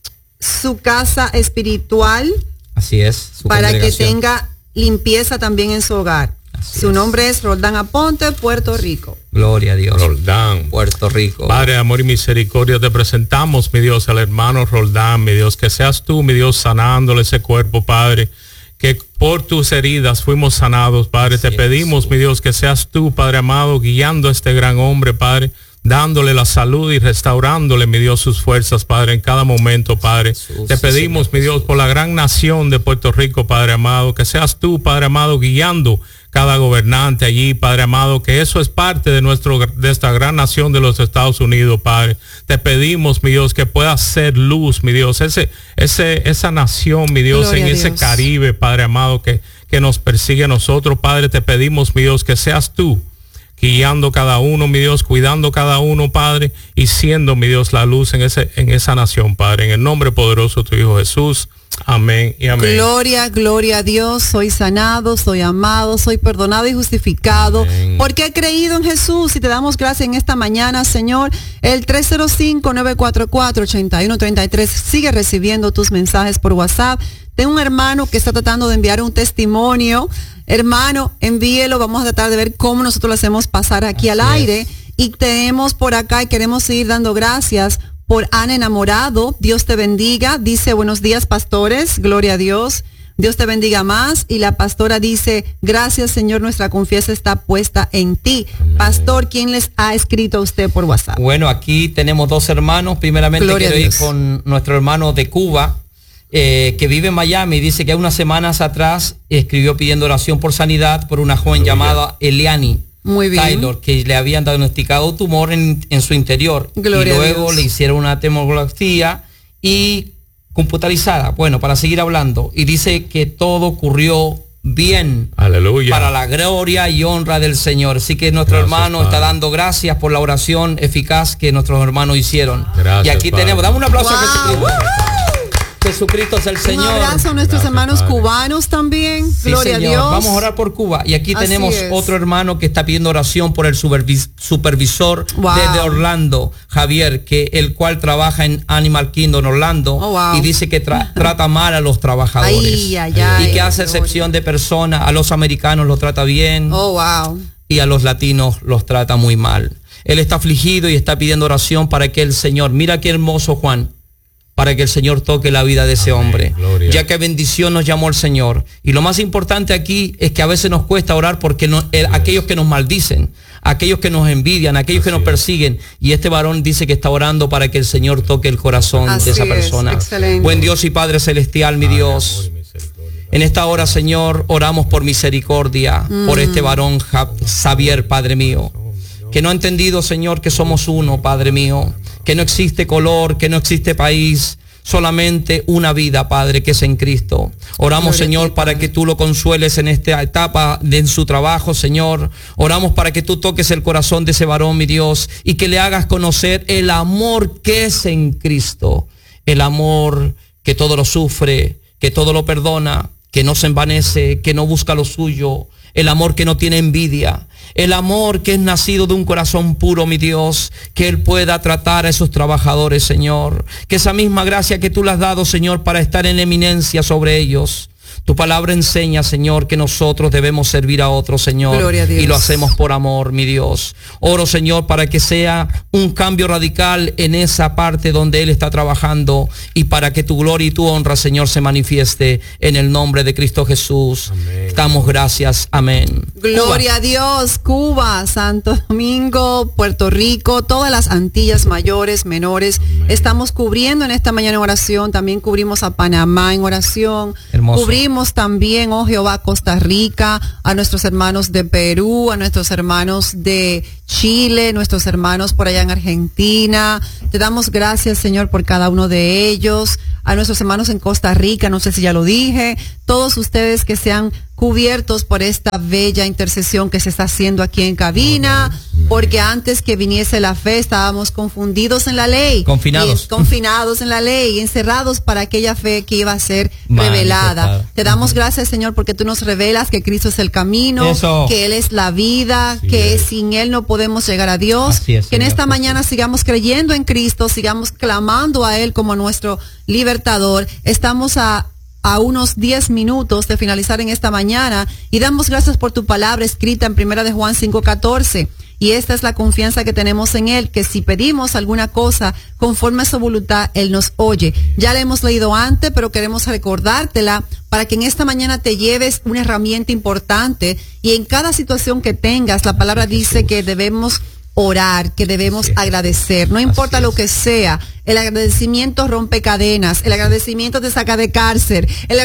su casa espiritual. Así es. Para que tenga limpieza también en su hogar. Su nombre es Roldán Aponte, Puerto Rico. Gloria a Dios. Roldán, Puerto Rico. Padre, amor y misericordia, te presentamos, mi Dios, al hermano Roldán, mi Dios, que seas tú, mi Dios, sanándole ese cuerpo, Padre, que por tus heridas fuimos sanados, Padre. Te pedimos, mi Dios, que seas tú, Padre amado, guiando a este gran hombre, Padre, dándole la salud y restaurándole, mi Dios, sus fuerzas, Padre, en cada momento, Padre. Te pedimos, mi Dios, por la gran nación de Puerto Rico, Padre amado, que seas tú, Padre amado, guiando cada gobernante allí, Padre amado, que eso es parte de esta gran nación de los Estados Unidos, Padre. Te pedimos, mi Dios, que pueda ser luz, mi Dios, esa nación, mi Dios, en ese Caribe, Padre amado, que nos persigue a nosotros, Padre. Te pedimos, mi Dios, que seas tú guiando cada uno, mi Dios, cuidando cada uno, Padre, y siendo, mi Dios, la luz en esa nación, Padre. En el nombre poderoso de tu Hijo Jesús. Amén y amén. Gloria, gloria a Dios. Soy sanado, soy amado, soy perdonado y justificado. Amén. Porque he creído en Jesús y te damos gracias en esta mañana, Señor. El 305-944-8133. Sigue recibiendo tus mensajes por WhatsApp. Tengo un hermano que está tratando de enviar un testimonio. Hermano, envíelo. Vamos a tratar de ver cómo nosotros lo hacemos pasar aquí al aire. Y tenemos por acá y queremos seguir dando gracias por Ana Enamorado. Dios te bendiga. Dice, buenos días, pastores. Gloria a Dios. Dios te bendiga más. Y la pastora dice, gracias, Señor, nuestra confianza está puesta en ti. Amén. Pastor, ¿quién les ha escrito a usted por WhatsApp? Bueno, aquí tenemos dos hermanos. Primeramente quiero ir con nuestro hermano de Cuba, que vive en Miami. Dice que unas semanas atrás escribió pidiendo oración por sanidad por una joven llamada Eliani. Muy bien. Taylor, que le habían diagnosticado tumor en su interior. Gloria y luego le hicieron una tomografía y computarizada. Bueno, para seguir hablando. Y dice que todo ocurrió bien. Aleluya. Para la gloria y honra del Señor. Así que nuestro hermano está dando gracias por la oración eficaz que nuestros hermanos hicieron. Gracias, y aquí tenemos, dame un aplauso a Jesucristo. Jesucristo es el Señor. Un abrazo a nuestros hermanos cubanos también. Sí, Gloria Señor. a Dios. Vamos a orar por Cuba. Y aquí tenemos otro hermano que está pidiendo oración por el supervisor desde Orlando, Javier, el cual trabaja en Animal Kingdom Orlando. Y dice que trata mal a los trabajadores. Y que hace excepción de personas. A los americanos los trata bien. Y a los latinos los trata muy mal. Él está afligido y está pidiendo oración para que el Señor, mira qué hermoso, Juan, para que el Señor toque la vida de ese hombre. Gloria. Ya que bendición nos llamó el Señor. Y lo más importante aquí es que a veces nos cuesta orar porque aquellos que nos maldicen, aquellos que nos envidian, aquellos que nos persiguen. Y este varón dice que está orando para que el Señor toque el corazón de esa persona. Excelente. Buen Dios y Padre Celestial, mi Dios. En esta hora, Señor, oramos por misericordia, por este varón Xavier, Padre mío, que no ha entendido, Señor, que somos uno, Padre mío, que no existe color, que no existe país, solamente una vida, Padre, que es en Cristo. Oramos, Señor, para que tú lo consueles en esta etapa en su trabajo, Señor. Oramos para que tú toques el corazón de ese varón, mi Dios, y que le hagas conocer el amor que es en Cristo, el amor que todo lo sufre, que todo lo perdona, que no se envanece, que no busca lo suyo, el amor que no tiene envidia, el amor que es nacido de un corazón puro, mi Dios, que Él pueda tratar a esos trabajadores, Señor, que esa misma gracia que tú le has dado, Señor, para estar en eminencia sobre ellos. Tu palabra enseña, Señor, que nosotros debemos servir a otros, Señor, y lo hacemos por amor, mi Dios. Oro, Señor, para que sea un cambio radical en esa parte donde Él está trabajando y para que tu gloria y tu honra, Señor, se manifieste en el nombre de Cristo Jesús. Amén. Damos gracias. Amén. Gloria a Dios. Cuba, Santo Domingo, Puerto Rico, todas las Antillas mayores, menores. Amén. Estamos cubriendo en esta mañana en oración. También cubrimos a Panamá en oración. Hermoso. Cubrimos también, oh Jehová, Costa Rica, a nuestros hermanos de Perú, a nuestros hermanos de Chile, nuestros hermanos por allá en Argentina. Te damos gracias, Señor, por cada uno de ellos. A nuestros hermanos en Costa Rica, no sé si ya lo dije, todos ustedes que sean cubiertos por esta bella intercesión que se está haciendo aquí en cabina, porque antes que viniese la fe estábamos confundidos en la ley. Confinados en la ley, encerrados para aquella fe que iba a ser revelada. Te damos gracias, Señor, porque tú nos revelas que Cristo es el camino, que Él es la vida, que sin Él no podemos llegar a Dios. Que en esta mañana sigamos creyendo en Cristo, sigamos clamando a Él como nuestro libertador. Estamos a unos 10 minutos de finalizar en esta mañana y damos gracias por tu palabra escrita en 1 de Juan 5:14. Y esta es la confianza que tenemos en Él, que si pedimos alguna cosa conforme a su voluntad, Él nos oye. Ya la hemos leído antes, pero queremos recordártela para que en esta mañana te lleves una herramienta importante y en cada situación que tengas, la palabra dice que debemos orar, que debemos agradecer, no importa lo que sea. El agradecimiento rompe cadenas, el agradecimiento te saca de cárcel, el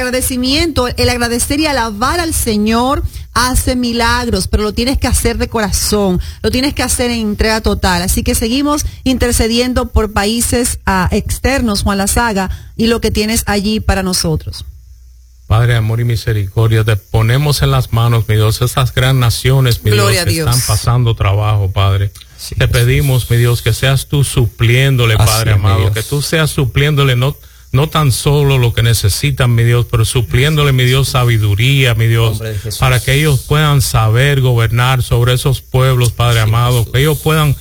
agradecer y alabar al Señor hace milagros, pero lo tienes que hacer de corazón, lo tienes que hacer en entrega total. Así que seguimos intercediendo por países externos, Juan Lazaga, y lo que tienes allí para nosotros. Padre, amor y misericordia, te ponemos en las manos, mi Dios, esas gran naciones, mi Dios, que están pasando trabajo, Padre. Sí, te pedimos, mi Dios, que seas tú supliéndole, Padre amado, que tú seas supliéndole no tan solo lo que necesitan, mi Dios, pero supliéndole, mi Dios, sabiduría, mi Dios, para que ellos puedan saber gobernar sobre esos pueblos, Padre amado, que ellos puedan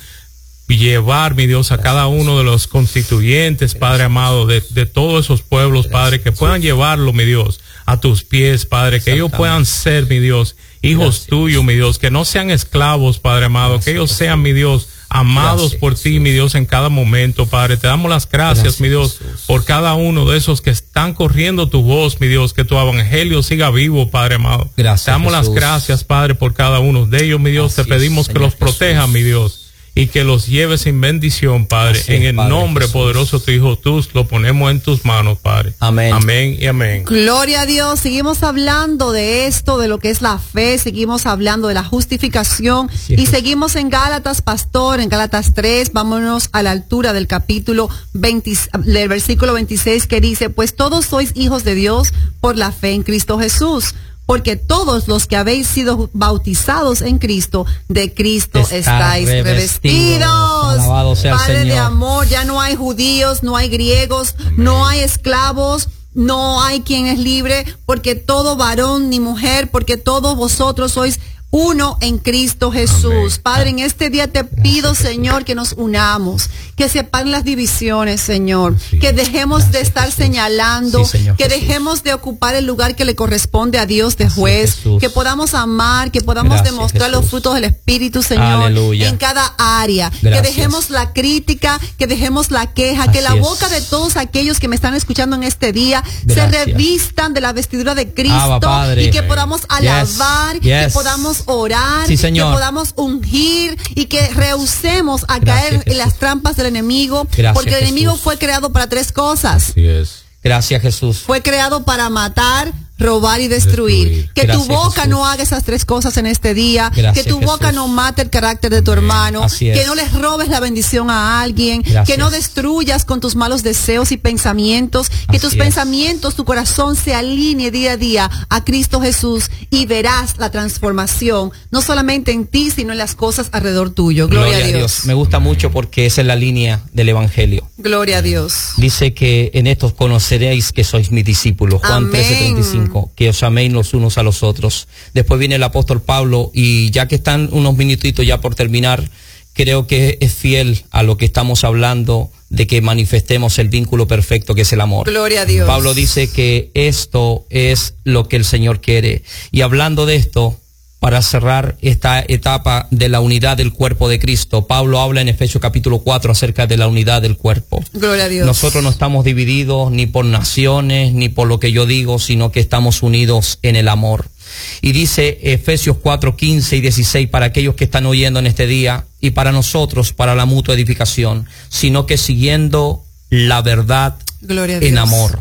llevar, mi Dios, a cada uno de los constituyentes, Padre amado, de todos esos pueblos, Padre, que puedan llevarlo, mi Dios, a tus pies, Padre, que ellos puedan ser, mi Dios, hijos tuyos, mi Dios, que no sean esclavos, Padre amado, que ellos sean, mi Dios, amados por ti, mi Dios, en cada momento, Padre. Te damos las gracias, mi Dios, por cada uno de esos que están corriendo tu voz, mi Dios, que tu evangelio siga vivo, Padre amado. Te damos las gracias, Padre, por cada uno de ellos, mi Dios. Te pedimos que los protejan, mi Dios, y que los lleves en bendición, Padre. En el nombre poderoso de tu Hijo, tú lo ponemos en tus manos, Padre. Amén. Amén y amén. Gloria a Dios. Seguimos hablando de esto, de lo que es la fe. Seguimos hablando de la justificación. Y seguimos en Gálatas, pastor, en Gálatas 3. Vámonos a la altura del capítulo 20, del versículo 26, que dice: pues todos sois hijos de Dios por la fe en Cristo Jesús. Porque todos los que habéis sido bautizados en Cristo, de Cristo estáis revestidos. Alabado sea el Señor. Padre de amor, ya no hay judíos, no hay griegos, no hay esclavos, no hay quien es libre, porque todo varón ni mujer, porque todos vosotros sois uno en Cristo Jesús. Amén. Padre, en este día te pido, Señor, que nos unamos, que separen las divisiones, Señor, que dejemos de estar señalando, que dejemos de ocupar el lugar que le corresponde a Dios de juez, que podamos amar, que podamos demostrar los frutos del Espíritu, Señor, en cada área, que dejemos la crítica, que dejemos la queja, que la boca de todos aquellos que me están escuchando en este día se revistan de la vestidura de Cristo, y que podamos alabar, que podamos orar, que podamos ungir y que rehusemos a caer en las trampas del enemigo, porque el enemigo fue creado para 3 cosas. Así es. Gracias, Jesús. Fue creado para matar, robar y destruir. Que tu boca no haga esas 3 cosas en este día. Que tu boca no mate el carácter de tu hermano. Que no les robes la bendición a alguien. Que no destruyas con tus malos deseos y pensamientos. Que tus pensamientos, tu corazón se alinee día a día a Cristo Jesús, y verás la transformación, no solamente en ti, sino en las cosas alrededor tuyo. Gloria a Dios. Me gusta mucho porque esa es la línea del Evangelio. Gloria a Dios. Dice que en estos conoceréis que sois mis discípulos. Juan 13:35. Que os améis los unos a los otros. Después viene el apóstol Pablo, y ya que están unos minutitos ya por terminar, creo que es fiel a lo que estamos hablando, de que manifestemos el vínculo perfecto que es el amor. Gloria a Dios. Pablo dice que esto es lo que el Señor quiere. Y hablando de esto, para cerrar esta etapa de la unidad del cuerpo de Cristo, Pablo habla en Efesios capítulo 4 acerca de la unidad del cuerpo. Gloria a Dios. Nosotros no estamos divididos ni por naciones, ni por lo que yo digo, sino que estamos unidos en el amor. Y dice Efesios 4:15 y 16 para aquellos que están oyendo en este día, y para nosotros, para la mutua edificación, sino que siguiendo la verdad en amor,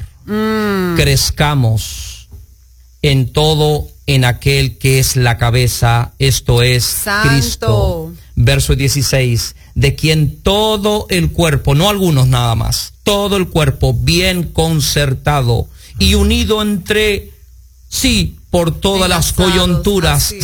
crezcamos en todo en aquel que es la cabeza, esto es Santo. Cristo. Verso 16, de quien todo el cuerpo, no algunos nada más, todo el cuerpo bien concertado y unido entre sí por todas las coyunturas,